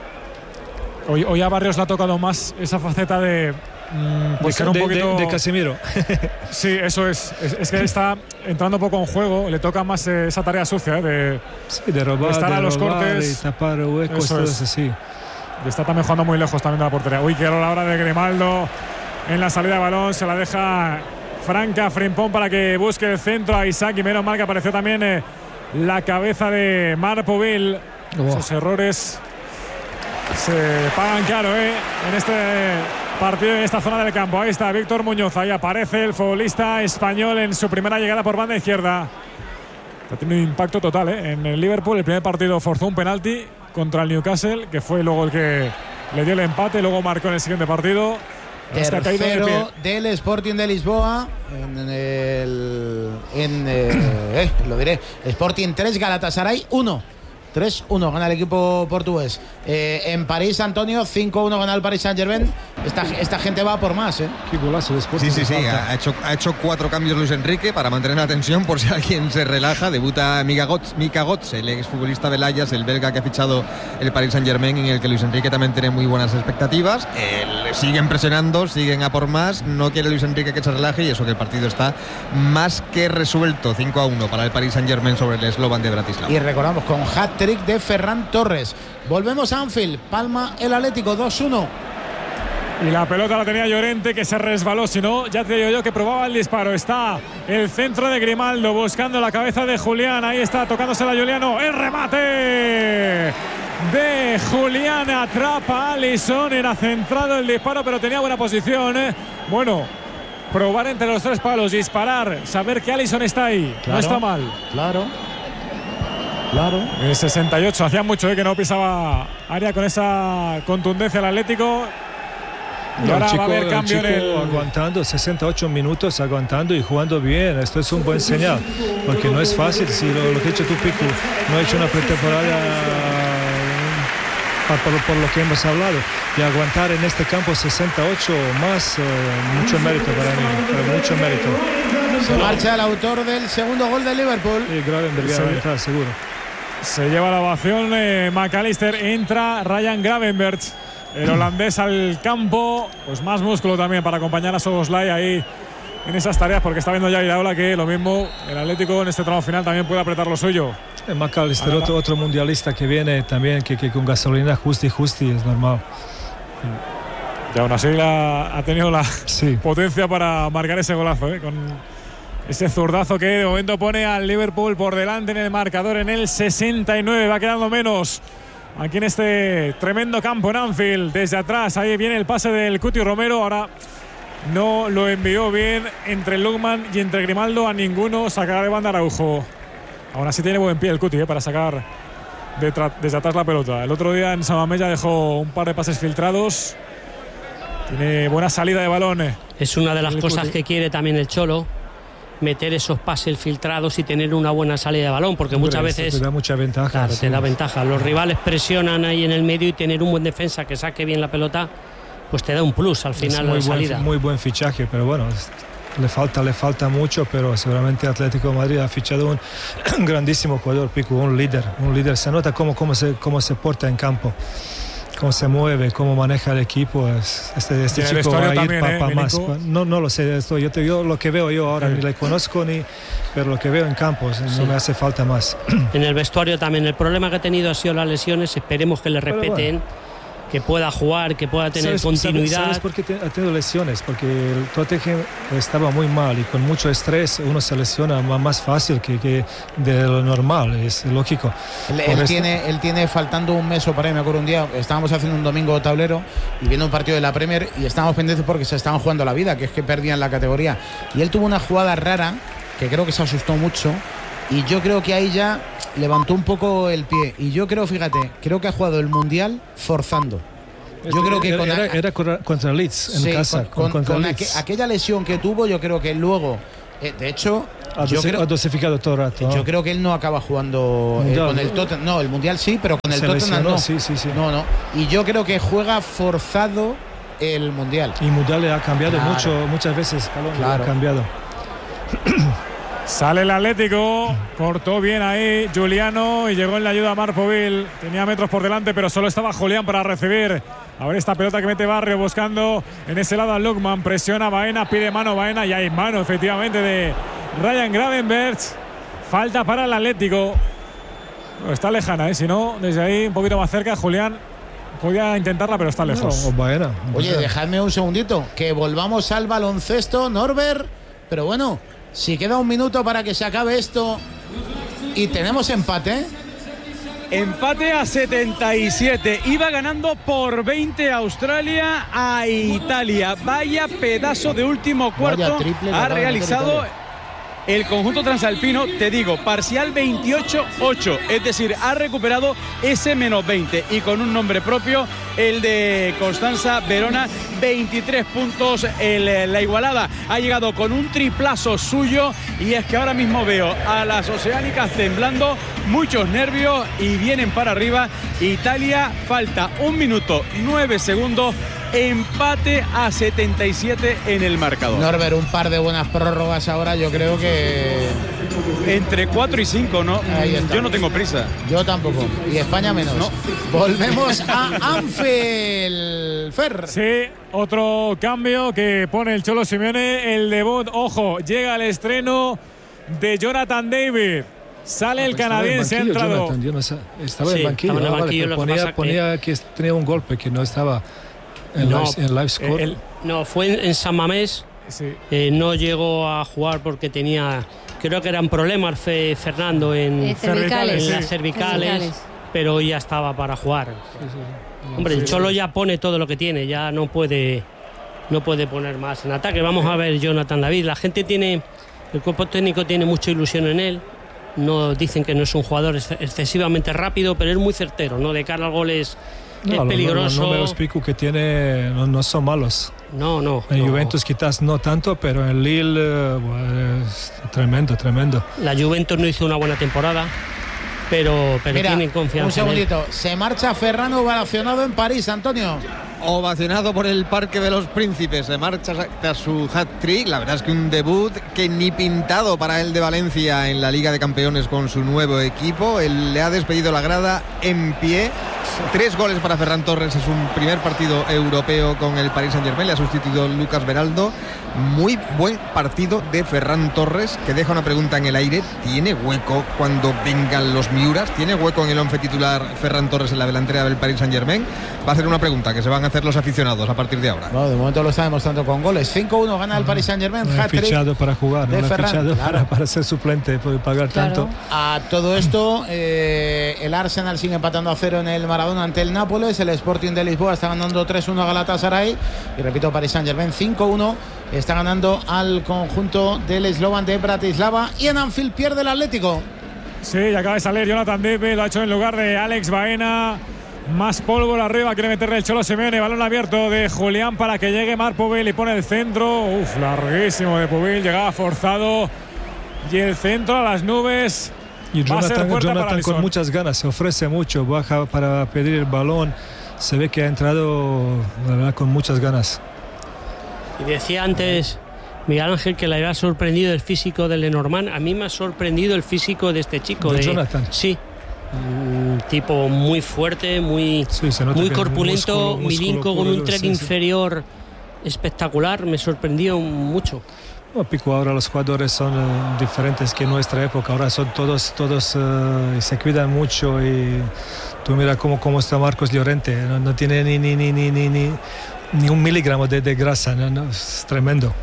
Hoy, hoy a Barrios le ha tocado más esa faceta de. mm, pues De, ser un de- poquito. de- de Casemiro. Sí, eso es. es. es que está entrando poco en juego, le toca más eh, esa tarea sucia eh, de, Sí, de robar, de estar de a los robar cortes. y tapar huecos, Eso todo es. eso, sí. de estar también jugando muy lejos también de la portería. Uy, que era la hora de Grimaldo en la salida de balón, se la deja Franca Frimpón para que busque el centro a Isaac, y menos mal que apareció también eh, la cabeza de Marpoville. Oh. Esos errores se pagan caro eh, en este partido, en esta zona del campo. Ahí está Víctor Muñoz, ahí aparece el futbolista español en su primera llegada por banda izquierda. Tiene un impacto total ¿eh? en el Liverpool. El primer partido forzó un penalti contra el Newcastle, que fue luego el que le dio el empate, luego marcó en el siguiente partido. Es que ha caído de pie. Tercero del Sporting de Lisboa en el en eh, eh, lo diré, Sporting tres, Galatasaray uno. tres uno gana el equipo portugués. Eh, en París, Antonio, cinco uno gana el Paris Saint-Germain. Esta, esta gente va por más, ¿eh? Qué golazo después. Sí, sí, sí. Ha hecho, ha hecho cuatro cambios Luis Enrique para mantener la tensión por si alguien se relaja. Debuta Mika Götze, Mika Götze, el exfutbolista del Ajax, el belga que ha fichado el Paris Saint-Germain, en el que Luis Enrique también tiene muy buenas expectativas. Eh, siguen presionando, siguen a por más. No quiere Luis Enrique que se relaje, y eso que el partido está más que resuelto. cinco a uno para el Paris Saint-Germain sobre el Slovan de Bratislava. Y recordamos con hat-trick de Ferran Torres. Volvemos a Anfield, palma el Atlético dos uno. Y la pelota la tenía Llorente, que se resbaló. Si no, ya te digo yo que probaba el disparo. Está el centro de Grimaldo buscando la cabeza de Julián. Ahí está tocándosela a Juliano. El remate de Julián, atrapa a Alisson. Era centrado el disparo, pero tenía buena posición. Bueno, probar entre los tres palos, disparar, saber que Alisson está ahí. Claro, no está mal. Claro. Claro. El sesenta y ocho, hacía mucho eh, que no pisaba área con esa contundencia el Atlético. Y No, ahora el chico, va a haber cambio el en chico el. aguantando sesenta y ocho minutos, aguantando y jugando bien. Esto es un buen señal, porque no es fácil. Si lo, lo que ha hecho tú, Pico, no ha hecho una pretemporada ah, por, por lo que hemos hablado, y aguantar en este campo sesenta y ocho más, eh, mucho mérito para mí, pero mucho mérito. Se marcha el autor del segundo gol de Liverpool. Y Gravenberg Sí. va a entrar, seguro. Se lleva la ovación eh, McAllister, entra Ryan Gravenberg, el holandés al campo, pues más músculo también para acompañar a Szoboszlai ahí en esas tareas, porque está viendo ya Iraola que lo mismo el Atlético en este tramo final también puede apretar lo suyo. Eh, McAllister, otro, otro mundialista que viene también, que, que con gasolina justi justi es normal. Y aún así la, ha tenido la Sí. potencia para marcar ese golazo, ¿eh? Con ese zurdazo que de momento pone al Liverpool por delante en el marcador en el sesenta y nueve. Va quedando menos aquí en este tremendo campo en Anfield. Desde atrás, ahí viene el pase del Cuti Romero. Ahora no lo envió bien entre Lukman y entre Grimaldo. A ninguno sacará de banda Araujo. Aún así tiene buen pie el Cuti, ¿eh? Para sacar de desde atrás la pelota. El otro día en Samamés dejó un par de pases filtrados. Tiene buena salida de balón. Es una de las El cosas Cuti. que quiere también el Cholo, meter esos pases filtrados y tener una buena salida de balón, porque muchas Hombre, eso veces te da mucha ventaja. claro, sí. te da ventaja. Los rivales presionan ahí en el medio, y tener un buen defensa que saque bien la pelota, pues te da un plus al Es final muy de la salida. buen, muy buen fichaje, pero bueno, es- le falta, le falta mucho, pero seguramente Atlético de Madrid ha fichado un, un grandísimo jugador, Pico, un líder, un líder. Se nota cómo, cómo, se, cómo se porta en campo, cómo se mueve, cómo maneja el equipo. Es- Este, este Y en el chico va vestuario a ir también, para ¿eh, más. Milinko? No, no lo sé, esto, yo, te, yo lo que veo yo ahora, Sí. ni le conozco, ni, pero lo que veo en campo, Sí. no me hace falta más. En el vestuario también el problema que ha tenido ha sido las lesiones. Esperemos que le Pero respeten, que pueda jugar, que pueda tener ¿Sabes- continuidad. ¿Sabes, sabes por qué te- ha tenido lesiones? Porque el Tottenham estaba muy mal, y con mucho estrés uno se lesiona ma- más fácil que, que de lo normal, es lógico. Él, Por él esto- tiene, él tiene faltando un mes o para ahí, me acuerdo un día, estábamos haciendo un domingo tablero y viendo un partido de la Premier y estábamos pendientes porque se estaban jugando la vida, que es que perdían la categoría. Y él tuvo una jugada rara, que creo que se asustó mucho, Y yo creo que ahí ya levantó un poco el pie. Y yo creo, fíjate, creo que ha jugado el Mundial forzando. Yo creo que con era, a, era contra Leeds en sí, casa. Con, con, con aqu aquella lesión que tuvo, yo creo que luego, eh, de hecho, ha, yo creo, ha dosificado todo el rato. Yo ¿no? creo que él no acaba jugando eh, con el Tottenham. No, el Mundial sí, pero con el Tottenham no. Sí, sí, sí. No, no. Y yo creo que juega forzado el Mundial. Y Mundial le ha cambiado claro. mucho, muchas veces. Calón, claro. Le ha cambiado. Sale el Atlético, cortó bien ahí Giuliano y llegó en la ayuda a Marpovil. Tenía metros por delante, pero solo estaba Julián para recibir. A ver esta pelota que mete Barrio buscando en ese lado a Lukman. Presiona a Baena, pide mano Baena y hay mano efectivamente de Ryan Gravenberch. Falta para el Atlético. Bueno, está lejana, ¿eh? Si no, desde ahí un poquito más cerca, Julián podía intentarla, pero está lejos. No, Baena. Oye, dejadme un segundito, que volvamos al baloncesto, Norbert. Pero bueno, si queda un minuto para que se acabe esto y tenemos empate. Empate a setenta y siete. Iba ganando por veinte Australia a Italia. Vaya pedazo de último cuarto ha realizado el conjunto transalpino. Te digo, parcial veintiocho ocho. Es decir, ha recuperado ese menos veinte. Y con un nombre propio, el de Constanza Verona. veintitrés puntos en la igualada. Ha llegado con un triplazo suyo. Y es que ahora mismo veo a las oceánicas temblando, muchos nervios y vienen para arriba. Italia, falta un minuto nueve segundos. Empate a setenta y siete en el marcador. Norbert, un par de buenas prórrogas ahora, yo creo que entre cuatro y cinco, ¿no? Yo no tengo prisa. Yo tampoco. Y España menos. No. Volvemos a Anfield. Fer. Sí, otro cambio que pone el Cholo Simeone. El debut, ojo, llega el estreno de Jonathan David. Sale ah, el canadiense, ha entrado. Jonathan, yo no sé, estaba sí, en banquillo. Estaba en el banquillo vale, ponía, que... ponía que tenía un golpe, que no estaba en, no, live, en live score. El, no, fue en, en San Mamés. Sí. Eh, no llegó a jugar porque tenía, creo que eran problemas fe, Fernando en, eh, cervicales, en sí. las cervicales, cervicales, pero ya estaba para jugar. Sí, sí, sí. Hombre, el Cholo ya pone todo lo que tiene, ya no puede, no puede poner más en ataque. Vamos a ver Jonathan David. La gente tiene, el cuerpo técnico tiene mucha ilusión en él. No dicen que no es un jugador excesivamente rápido, pero es muy certero, ¿no? De cara al gol es, no, es peligroso. No, no, no me explico que tiene, no, no son malos. No, no. En no. Juventus quizás no tanto, pero en Lille bueno, es tremendo, tremendo. La Juventus no hizo una buena temporada, pero, pero Mira, tienen confianza. Un segundito, se marcha Ferran ovacionado en París, Antonio. Ovacionado por el Parque de los Príncipes, se marcha tras su hat-trick. La verdad es que un debut que ni pintado para él de Valencia en la Liga de Campeones con su nuevo equipo. Él le ha despedido la grada en pie. Tres goles para Ferran Torres, es un primer partido europeo con el Paris Saint-Germain, le ha sustituido Lucas Beraldo. Muy buen partido de Ferran Torres, que deja una pregunta en el aire. ¿Tiene hueco cuando vengan los Miuras? ¿Tiene hueco en el once titular Ferran Torres en la delantera del Paris Saint-Germain? Va a ser una pregunta que se van a hacer los aficionados a partir de ahora. No, de momento lo está demostrando con goles. cinco uno gana el Paris Saint-Germain. No ha fichado para jugar, no ha fichado claro. para, para ser suplente, puede pagar claro. tanto. A todo esto, eh, el Arsenal sigue empatando a cero en el Maradona ante el Nápoles. El Sporting de Lisboa está ganando tres uno a Galatasaray. Y repito, Paris Saint-Germain cinco uno. Está ganando al conjunto del Slovan de Bratislava. Y en Anfield pierde el Atlético. Sí, y acaba de salir Jonathan David. Lo ha hecho en lugar de Alex Baena. Más pólvora arriba, quiere meterle el Cholo Simeone. Balón abierto de Julián para que llegue Marc Povell y pone el centro. Uf, larguísimo de Povell. Llegaba forzado. Y el centro a las nubes. Y Jonathan, Jonathan con muchas ganas, se ofrece mucho, baja para pedir el balón. Se ve que ha entrado, la verdad, con muchas ganas. Y decía antes Miguel Ángel que le había sorprendido el físico de Lenormand. A mí me ha sorprendido el físico de este chico. ¿De, de Jonathan? Sí. Un tipo muy fuerte, muy, sí, muy corpulento, milinco, con un tren sí, inferior sí. espectacular. Me sorprendió mucho. No, Pico, ahora los jugadores son uh, diferentes que en nuestra época. Ahora son todos, todos uh, se cuidan mucho. Y tú mira cómo, cómo está Marcos Llorente. No, no tiene ni, ni, ni, ni, ni, ni un miligramo de, de grasa. No, no, es tremendo.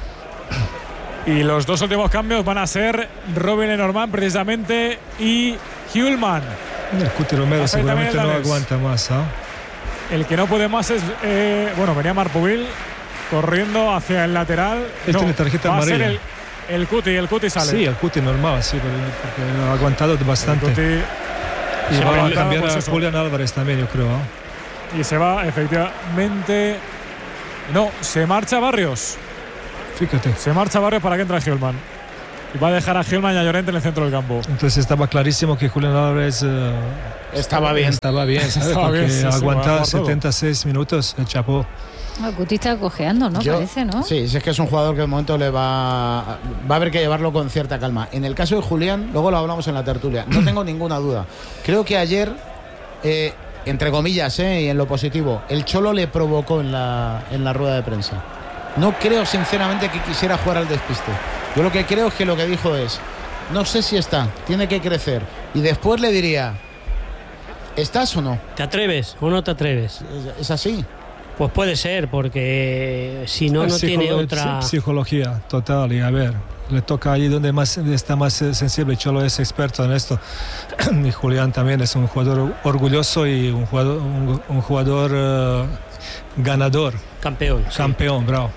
Y los dos últimos cambios van a ser Robin Lenormand precisamente y Hjulman. El Cuti Romero seguramente no aguanta más. ¿eh? El que no puede más es, eh, bueno, venía Marc Povell corriendo hacia el lateral. Él no, tiene tarjeta va amarilla. A ser el, el Cuti, el Cuti sale. Sí, el Cuti normal, sí, porque ha aguantado bastante. El Cuti y se va va a cambiar pues a eso. Julián Álvarez también, yo creo. ¿eh? Y se va, efectivamente. No, se marcha Barrios. Fíjate. Se marcha Barrios para que entre Gilman. Y va a dejar a Gilman y a Llorente en el centro del campo. Entonces estaba clarísimo que Julián Álvarez uh, estaba bien. Estaba bien, ¿sabes? Estaba Porque bien, sí, sí, aguantaba va setenta y seis minutos, el chapó. El Cuti está cojeando, ¿no? Yo- Parece, ¿no? Sí, sí, es que es un jugador que de momento le va, va a haber que llevarlo con cierta calma. En el caso de Julián, luego lo hablamos en la tertulia, no tengo ninguna duda. Creo que ayer, eh, entre comillas, eh, y en lo positivo, el Cholo le provocó en la, en la rueda de prensa. No creo sinceramente que quisiera jugar al despiste. Yo lo que creo es que lo que dijo es, no sé si está, tiene que crecer. Y después le diría, ¿estás o no? ¿Te atreves o no te atreves? ¿Es, es así? Pues puede ser, porque si no, Es no tiene psicolo- otra... Psicología total, y a ver, le toca allí donde más está más eh, sensible. Cholo es experto en esto. Y Julián también es un jugador orgulloso y un jugador, un, un jugador eh, ganador. Campeón. sí. Campeón, bravo.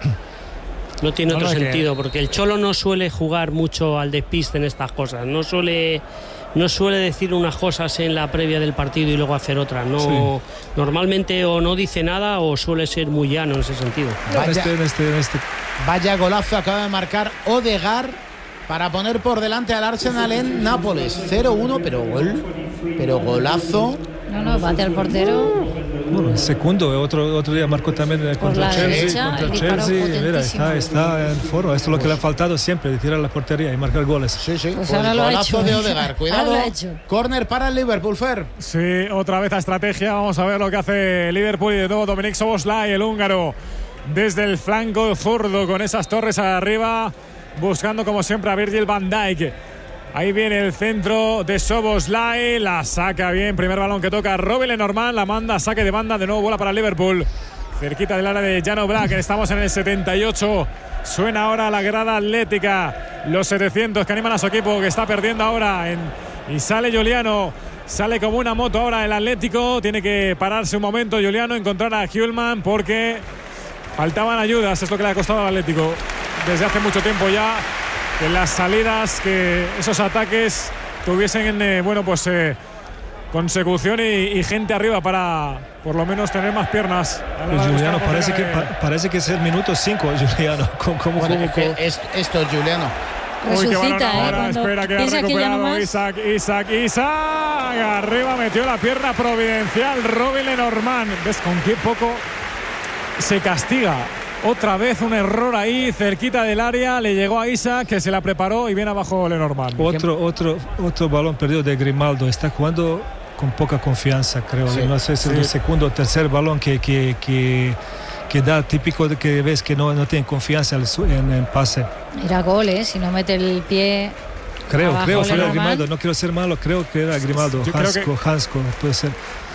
No tiene No, otro no, es que- sentido, porque el Cholo no suele jugar mucho al despiste en estas cosas. No suele... No suele decir unas cosas en la previa del partido y luego hacer otras. No, Sí. Normalmente o no dice nada o suele ser muy llano en ese sentido. En Vaya, este, en este, en este- vaya golazo acaba de marcar Odegaard para poner por delante al Arsenal en Nápoles. cero uno, pero gol. Pero golazo. No, no, bate al portero. bueno, el segundo, otro, otro día marcó también eh, Por contra la Chelsea. derecha, Contra el disparo Chelsea, mira, potentísimo. está, está en foro. Esto es lo que le ha faltado siempre, de tirar la portería y marcar goles. Sí, sí. Pues Pues ahora lo ha golazo hecho. de Odegaard. Ahora Cuidado. lo ha hecho. Corner para el Liverpool, Fer. Sí, otra vez a estrategia. Vamos a ver lo que hace Liverpool y de nuevo Dominic Szoboszlai, el húngaro, desde el flanco zurdo con esas torres arriba, buscando como siempre a Virgil van Dijk. Ahí viene el centro de Szoboszlai, la saca bien, primer balón que toca Robin Lenormand, la manda, saque de banda, de nuevo bola para Liverpool, cerquita del área de Jan Oblak. Estamos en el setenta y ocho, suena ahora la grada atlética, los setecientos que animan a su equipo, que está perdiendo ahora en, y sale Giuliano, sale como una moto ahora el Atlético, tiene que pararse un momento Giuliano, encontrar a Hjulman porque faltaban ayudas, es lo que le ha costado al Atlético desde hace mucho tiempo ya, que las salidas, que esos ataques tuviesen eh, bueno pues eh, consecución y, y gente arriba para por lo menos tener más piernas. A la Pues hora de Juliano, buscar parece que, la portería pa- parece que es el minuto cinco, Juliano. ¿Cómo, cómo, Bueno, cómo- es que es- esto es Juliano. de- Uy, qué balón Resucita, ¿eh? ahora, Cuando espera que ha piensa que ya no recuperado más. Isaac, Isaac, Isaac. Arriba metió la pierna providencial Robin Lenormand. ¿Ves con qué poco se castiga? Otra vez un error ahí, cerquita del área. Le llegó a Isaac, que se la preparó y viene abajo Lenormand. Otro, otro, otro balón perdido de Grimaldo. Está jugando con poca confianza, creo. Sí, No sé si es sí. el segundo o tercer balón que, que, que, que da, típico de que ves que no, no tiene confianza en, su- en el pase. Era gol, ¿eh? Si no mete el pie. Creo, Abajo creo que era Lenormand. Grimaldo. No quiero ser malo, creo que era Grimaldo. Yo creo que- Hansko, Hansko, puede ser.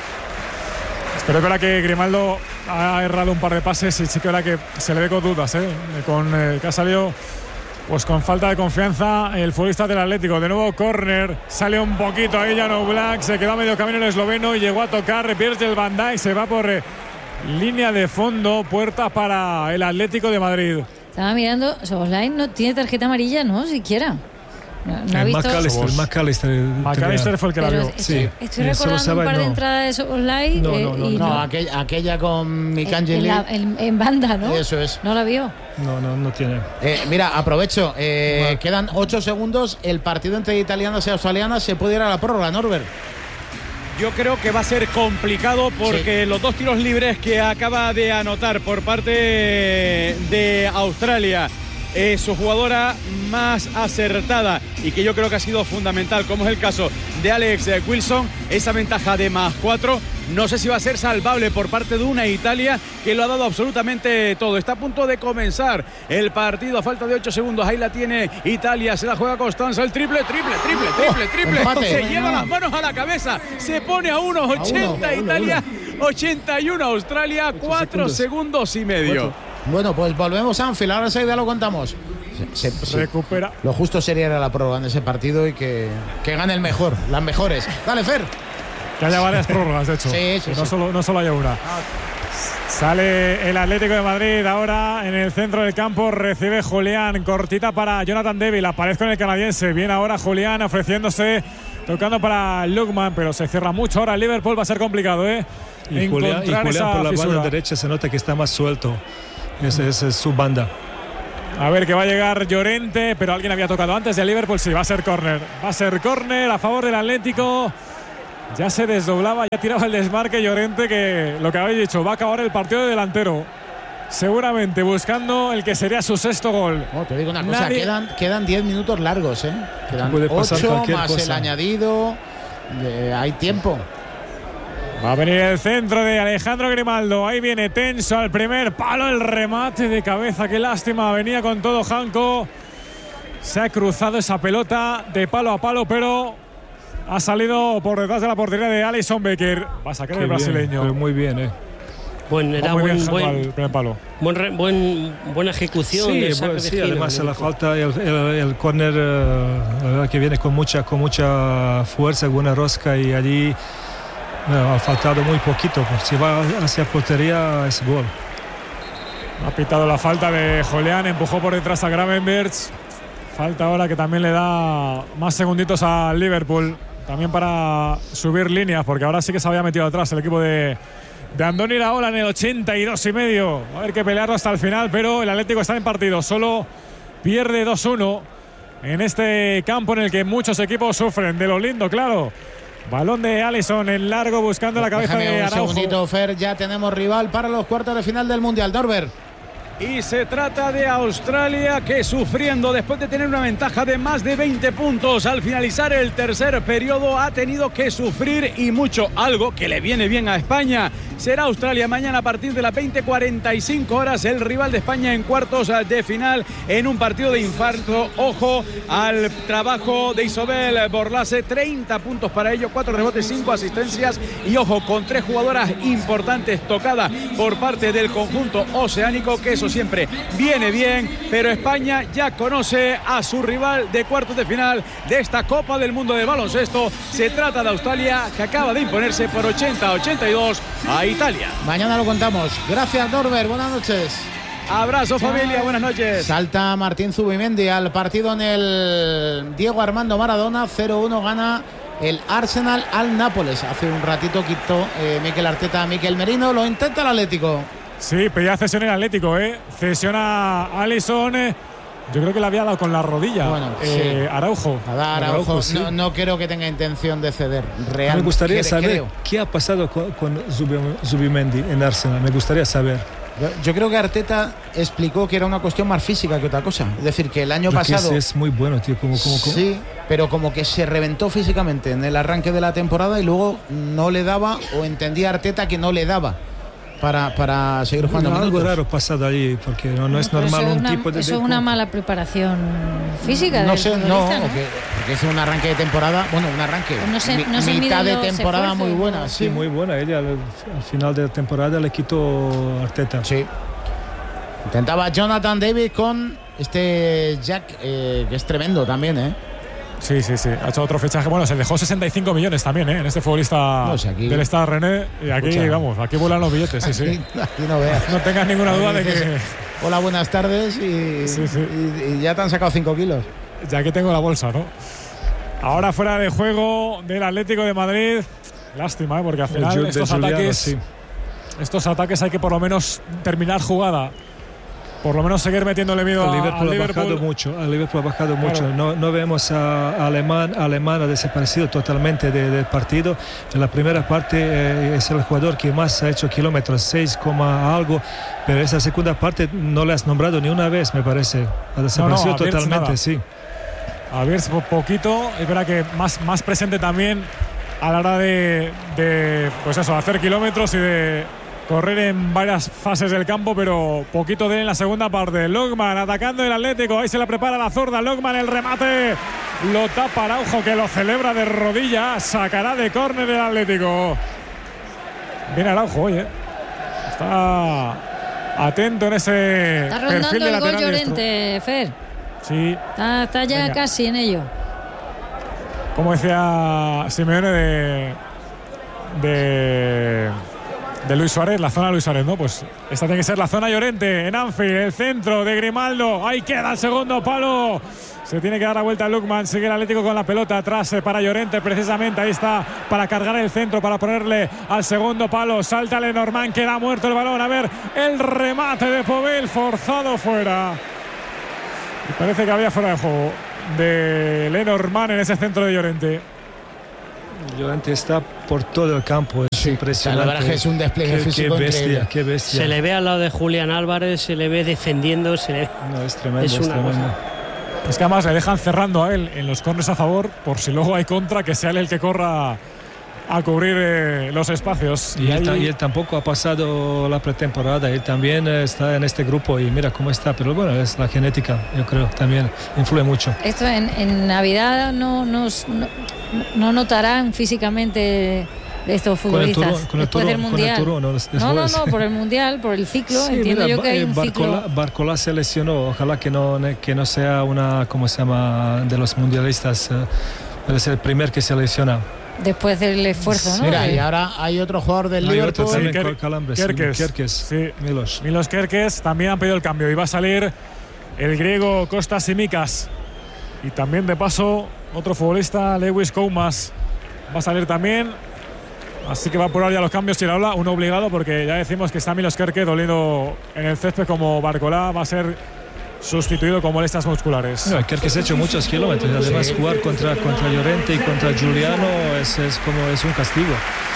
Pero es verdad que Grimaldo ha errado un par de pases y sí que es verdad que se le ve con dudas, ¿eh? Con, eh, que ha salido pues con falta de confianza el futbolista del Atlético. De nuevo córner, sale un poquito ahí Jan Oblak, se quedó a medio camino el esloveno y llegó a tocar Virgil van Dijk, se va por eh, línea de fondo, puerta para el Atlético de Madrid. Estaba mirando, Szoboszlai no tiene tarjeta amarilla, ¿no? Siquiera. No, no ha el visto. McAllister, el Somos- McAllister. McAllister fue el que la Pero vio. estoy, Sí. estoy Eh, solo recordando un sabe, par de no. entradas de Szoboszlai No, eh, no, no, y No, no. aquella, aquella con En, Mikangeli. la- en- en banda, ¿no? Eso es. No la vio. No, no, no tiene. Eh, mira, aprovecho. eh, quedan ocho segundos. El partido entre italianas y australianas se puede ir a la prórroga, Norbert. Yo creo que va a ser complicado porque los dos tiros libres que acaba de anotar por parte de Australia, eh, su jugadora más acertada y que yo creo que ha sido fundamental, como es el caso de Alex eh, Wilson, esa ventaja de más cuatro, no sé si va a ser salvable por parte de una Italia que lo ha dado absolutamente todo. Está a punto de comenzar el partido a falta de ocho segundos, ahí la tiene Italia, se la juega Constanza, el triple, triple, triple, triple, triple, empate. se lleva las manos a la cabeza, se pone a unos ochenta Italia, ochenta y uno Australia, cuatro segundos y medio. Bueno, pues volvemos a Anfield. Ahora enseguida lo contamos. Se- se- Recupera. Lo justo sería ir a la prórroga en ese partido y que, que gane el mejor, las mejores. Dale, Fer. Que haya varias prórrogas, de hecho. Sí, sí, Que no, sí. Solo, no solo haya una. Sale el Atlético de Madrid ahora en el centro del campo. Recibe Julián. Cortita para Jonathan David. Aparece con el canadiense. Viene ahora Julián ofreciéndose. Tocando para Lukman. Pero se cierra mucho ahora. El Liverpool va a ser complicado, ¿eh? Y Julián, y Julián por la fisura. banda derecha se nota que está más suelto. Esa es, es su banda. A ver que va a llegar Llorente. Pero alguien había tocado antes de Liverpool. Sí, va a ser córner. Va a ser córner a favor del Atlético. Ya se desdoblaba, ya tiraba el desmarque Llorente, que lo que habéis dicho, va a acabar el partido de delantero. Seguramente buscando el que sería su sexto gol. Oh, te digo una cosa, Nadie... quedan, quedan diez minutos largos, ¿eh? Quedan puede pasar ocho más cosa. el añadido. Eh, hay tiempo. Va a venir el centro de Alejandro Grimaldo. Ahí viene tenso al primer palo, el remate de cabeza. Qué lástima, venía con todo Janko. Se ha cruzado esa pelota de palo a palo, pero ha salido por detrás de la portería de Alisson Becker. Va a sacar el brasileño. Pero muy bien, ¿eh? Bueno, era muy buen, bien buen, al primer palo. Buen, re, buen, buena ejecución. Sí, del saque bueno, de sí esquina, además ¿no? la falta, el, el, el córner uh, que viene con mucha, con mucha fuerza, buena rosca, y allí bueno, ha faltado muy poquito. Pues si va hacia portería es gol. Ha pitado la falta de Julián, empujó por detrás a Gravenberch. Falta ahora que también le da más segunditos al Liverpool. También para subir líneas, porque ahora sí que se había metido atrás el equipo de, de Andoni Iraola en el ochenta y dos y medio. Va a haber que pelearlo hasta el final, pero el Atlético está en partido. Solo pierde dos uno en este campo en el que muchos equipos sufren. De lo lindo, claro. Balón de Alisson en largo buscando la cabeza Déjame de un Araujo. segundito, Fer. Ya tenemos rival para los cuartos de final del Mundial. Norbert. Y se trata de Australia, que sufriendo después de tener una ventaja de más de veinte puntos al finalizar el tercer periodo ha tenido que sufrir y mucho, algo que le viene bien a España. Será Australia mañana a partir de las veinte cuarenta y cinco horas el rival de España en cuartos de final en un partido de infarto. Ojo al trabajo de Isobel Borlase, treinta puntos para ello, cuatro rebotes, cinco asistencias y ojo con tres jugadoras importantes tocadas por parte del conjunto oceánico, que eso siempre viene bien, pero España ya conoce a su rival de cuartos de final de esta Copa del Mundo de baloncesto. Se trata de Australia, que acaba de imponerse por ochenta a ochenta y dos a Italia. Mañana lo contamos. Gracias, Norbert. Buenas noches. Abrazo, familia. Buenas noches. Salta Martín Zubimendi al partido en el Diego Armando Maradona. cero uno gana el Arsenal al Nápoles. Hace un ratito quitó eh, Mikel Arteta a Mikel Merino. Lo intenta el Atlético. Sí, pedía cesión el Atlético, ¿eh? Cesiona a Alisson. Eh. Yo creo que le había dado con la rodilla. Bueno, eh, sí. Araujo. A dar Araujo, Araujo sí. no, no creo que tenga intención de ceder. Real, Me gustaría creo, saber creo. qué ha pasado con, con Zubimendi en Arsenal. Me gustaría saber. Yo, yo creo que Arteta explicó que era una cuestión más física que otra cosa. Es decir, que el año Porque pasado... Es, es muy bueno, tío. Como, como, como. Sí, pero como que se reventó físicamente en el arranque de la temporada y luego no le daba, o entendía Arteta que no le daba para, para seguir jugando. No, algo minutos. raro pasado allí, porque no, no es Pero normal eso es un una, tipo de... eso es una mala preparación física. No del sé, no, futbolista, ¿no? porque, porque es un arranque de temporada, bueno, un arranque, Pues no se- mi- no se mitad de miden los temporada esfuerzos, muy buena. ¿no? Sí, Sí, muy buena. Ella al, al final de la temporada le quitó Arteta. Sí. Intentaba Jonathan David con este Jack, eh, que es tremendo también, ¿eh? Sí, sí, sí. Ha hecho otro fichaje. Bueno, se dejó sesenta y cinco millones también, ¿eh? En este futbolista No, si aquí- del Stade René. Y aquí, Escucha. vamos, aquí vuelan los billetes, sí, sí. Aquí, aquí no veas. No tengas ninguna duda de Dices, que hola, buenas tardes y, Sí, sí. y- y ya te han sacado cinco kilos. ya que tengo la bolsa, ¿no? Ahora fuera de juego del Atlético de Madrid. Lástima, ¿eh? Porque al El final Ju- de estos Juliano, ataques, sí. estos ataques hay que por lo menos terminar jugada. Por lo menos seguir metiéndole miedo El a, Liverpool, al ha bajado Liverpool. mucho, el Liverpool ha bajado Claro. mucho. No, no vemos a, a Alemán, a Alemán ha desaparecido totalmente de- del partido. En la primera parte eh, es el jugador que más ha hecho kilómetros, seis, algo, pero esa segunda parte no le has nombrado ni una vez, me parece. Ha desaparecido a Wirtz totalmente, nada. sí. A ver, po- poquito. Es verdad que más, más presente también a la hora de, de, pues eso, hacer kilómetros y de correr en varias fases del campo, pero poquito de él en la segunda parte. Logman atacando el Atlético, ahí se la prepara la zurda. Logman, el remate, lo tapa Araujo, que lo celebra de rodillas. Sacará de córner el Atlético. Viene Araujo hoy, ¿eh? Está atento en ese Está perfil rondando de el gol lateral diestro. Llorente, Fer. Sí, Está, está ya Venga. casi en ello. como decía Simeone de, de de Luis Suárez, la zona Luis Suárez, ¿no? Pues esta tiene que ser la zona Llorente en Anfield, el centro de Grimaldo, ahí queda el segundo palo. Se tiene que dar la vuelta a Lukman, sigue el Atlético con la pelota atrás para Llorente, precisamente ahí está para cargar el centro, para ponerle al segundo palo. Salta Lenormand, queda muerto el balón. A ver, el remate de Pobel, forzado fuera. Y parece que había fuera de juego de Lenormand en ese centro de Llorente. Llorente está por todo el campo, es sí, impresionante. La verdad es que es un despliegue qué, físico qué bestia, increíble. Qué bestia. Se le ve al lado de Julián Álvarez, se le ve defendiendo, se le... No, es tremendo, es, es una tremendo. cosa. Es que además le dejan cerrando a él en los corners a favor, por si luego hay contra, que sea él el que corra a cubrir eh, los espacios. Y, y, él, ahí... y él tampoco ha pasado la pretemporada, él también está en este grupo y mira cómo está, pero bueno, es la genética, yo creo, también influye mucho. Esto en, en Navidad no, nos, no, no notarán físicamente estos futbolistas con el turno, con el después turno, del Mundial. Con el turno, no, no, no, no, por el Mundial, por el ciclo, sí, entiendo mira, yo que hay un Barcola, ciclo. Barcola se lesionó, ojalá que no, que no sea una, ¿cómo se llama?, de los mundialistas, debe ser el primer que se lesiona. Después del esfuerzo, ¿no? Mira, y ahora hay otro jugador del hay Liverpool. Otro también, Ker- Calambres, Kerkez. Kerkez. Sí. Milos. Milos Kerkez también han pedido el cambio y va a salir el griego Kostas Simikas. Y también de paso otro futbolista, Lewis Koumas, va a salir también. Así que va a apurar ya los cambios y la habla, uno obligado porque ya decimos que está Milos Kerkez doliendo en el césped como Barcola, va a ser sustituido con molestias musculares. No, Kerkez ha hecho muchos kilómetros, además sí. Jugar contra, contra Llorente y contra Giuliano es, es como es un castigo.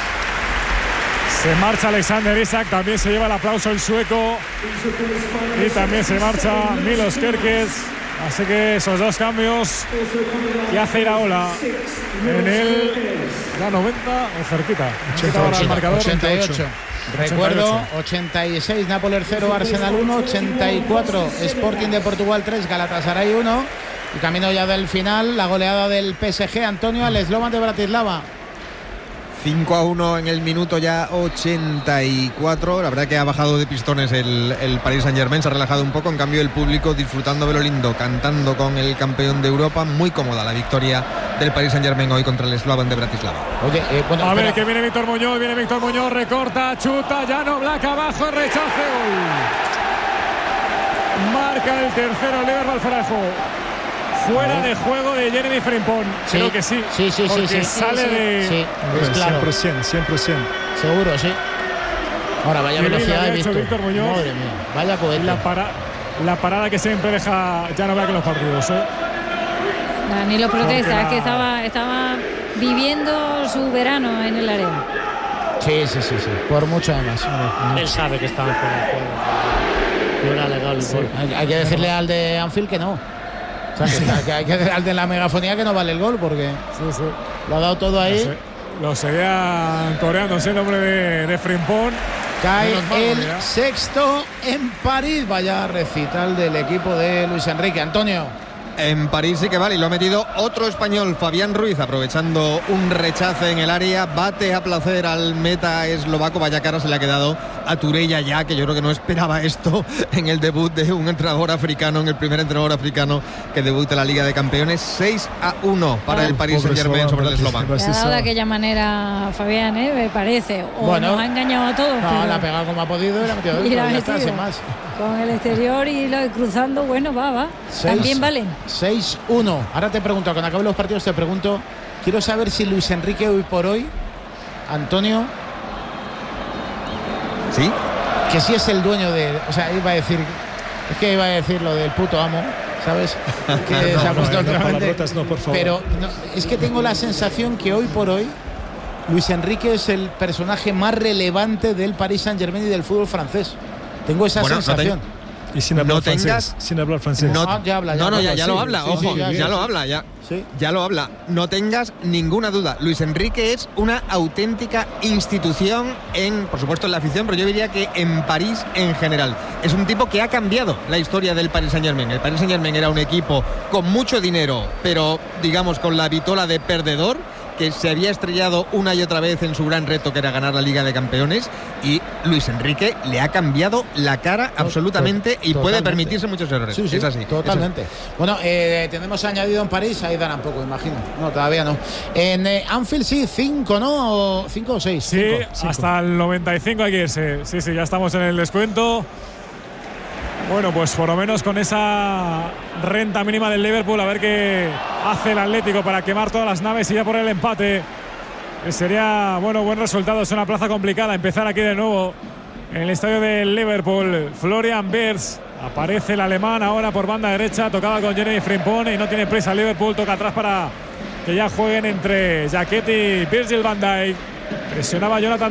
Se marcha Alexander Isak, también se lleva el aplauso el sueco y también se marcha Milos Kerkez. Así que esos dos cambios que hace Iraola en el ya noventa o cerquita. ochenta y ocho. Recuerdo, ochenta y seis Nápoles cero, Arsenal uno, ochenta y cuatro Sporting de Portugal tres, Galatasaray uno. Y camino ya del final, la goleada del P S G, Antonio, al Slovan de Bratislava. cinco a uno en el minuto ya ochenta y cuatro. La verdad que ha bajado de pistones el, el Paris Saint-Germain, se ha relajado un poco. En cambio el público disfrutando de lo lindo, cantando con el campeón de Europa. Muy cómoda la victoria del Paris Saint-Germain hoy contra el Slovan de Bratislava. Oye, eh, bueno, a espera. ver, que viene Víctor Muñoz, viene Víctor Muñoz, recorta, chuta, Jan Oblak abajo, rechace, gol. Marca el tercero Liverpool fuera de juego. Fuera de juego de Jeremy Frimpong. Sí, creo que sí. Sí, sí, porque sí, sí. sale sí, de. Sí, es claro. cien por ciento, cien por ciento. Seguro, sí. Ahora, vaya Qué bien velocidad había de hecho Víctor. Víctor Muñoz. Madre mía, vaya cohete. La, para, la parada que siempre deja Jan Oblak en los partidos, ¿eh? Nah, ni lo protesta, Porque es que la- estaba, estaba viviendo su verano en el área. Sí, sí, sí, sí. Por mucho además. Él sabe que estaba fuera de juego. No era legal el gol. Hay, hay que decirle al de Anfield que no. O sea, que, está- que hay que decirle al de la megafonía que no vale el gol porque Sí, sí. lo ha dado todo ahí. Lo, se- lo seguían coreándose el nombre de, de Frimpong. Cae Menos mal, el mira. sexto en París. Vaya recital del equipo de Luis Enrique. Antonio. En París sí que vale, y lo ha metido otro español, Fabián Ruiz, aprovechando un rechace en el área, bate a placer al meta eslovaco. Vaya cara se le ha quedado a Turella ya, que yo creo que no esperaba esto en el debut de un entrenador africano, en el primer entrenador africano que debuta en la Liga de Campeones. seis a uno para el Paris Pobre Saint-Germain sobre el eslovaco. eslovaco. Le ha dado de aquella manera Fabián, ¿eh? Me parece. O Bueno. nos ha engañado a todos. No, pero- la ha pegado como ha podido y la ha metido Y dentro. la ha Ya está, metido. sin más. Con el exterior y lo cruzando, bueno, va, va. Seis. También valen. seis uno. Ahora te pregunto, cuando acaben los partidos te pregunto, quiero saber si Luis Enrique hoy por hoy, Antonio, ¿Sí? que sí es el dueño de, o sea, iba a decir, es que iba a decir lo del puto amo, ¿sabes? Que No, se ha no, puesto no, últimamente. palabrotas no, por favor. Pero no, es que tengo la sensación que hoy por hoy Luis Enrique es el personaje más relevante del Paris Saint-Germain y del fútbol francés. Tengo esa Bueno, no sensación. Y sin hablar No francés. tengas- Sin hablar francés. No, Ah, ya habla, ya no, no, habla, ya, ya sí, lo habla, sí, ojo, sí, ya, ya, lo sí. habla, ya. Sí. Ya lo habla. No tengas ninguna duda. Luis Enrique es una auténtica institución en, por supuesto, en la afición, pero yo diría que en París en general. Es un tipo que ha cambiado la historia del Paris Saint-Germain. El Paris Saint-Germain era un equipo con mucho dinero, pero digamos con la vitola de perdedor. que se había estrellado una y otra vez en su gran reto que era ganar la Liga de Campeones, y Luis Enrique le ha cambiado la cara absolutamente y puede permitirse muchos errores. Sí, sí, es así. Totalmente. Es así. Bueno, eh, tenemos añadido en París, ahí darán poco, imagino. No, todavía no. En eh, Anfield sí, cinco, ¿no? ¿Cinco o seis? Sí, cinco, cinco. Hasta el noventa y cinco hay que irse. Sí, sí, ya estamos en el descuento. Bueno, pues por lo menos con esa renta mínima del Liverpool, a ver qué hace el Atlético para quemar todas las naves y ya por el empate. Sería, bueno, buen resultado. Es una plaza complicada empezar aquí de nuevo en el estadio del Liverpool. Florian Wirtz, aparece el alemán ahora por banda derecha, tocaba con Jeremy Frimpong y no tiene prisa Liverpool, toca atrás para que ya jueguen entre Jaquet y Virgil van Dijk. Presionaba Jonathan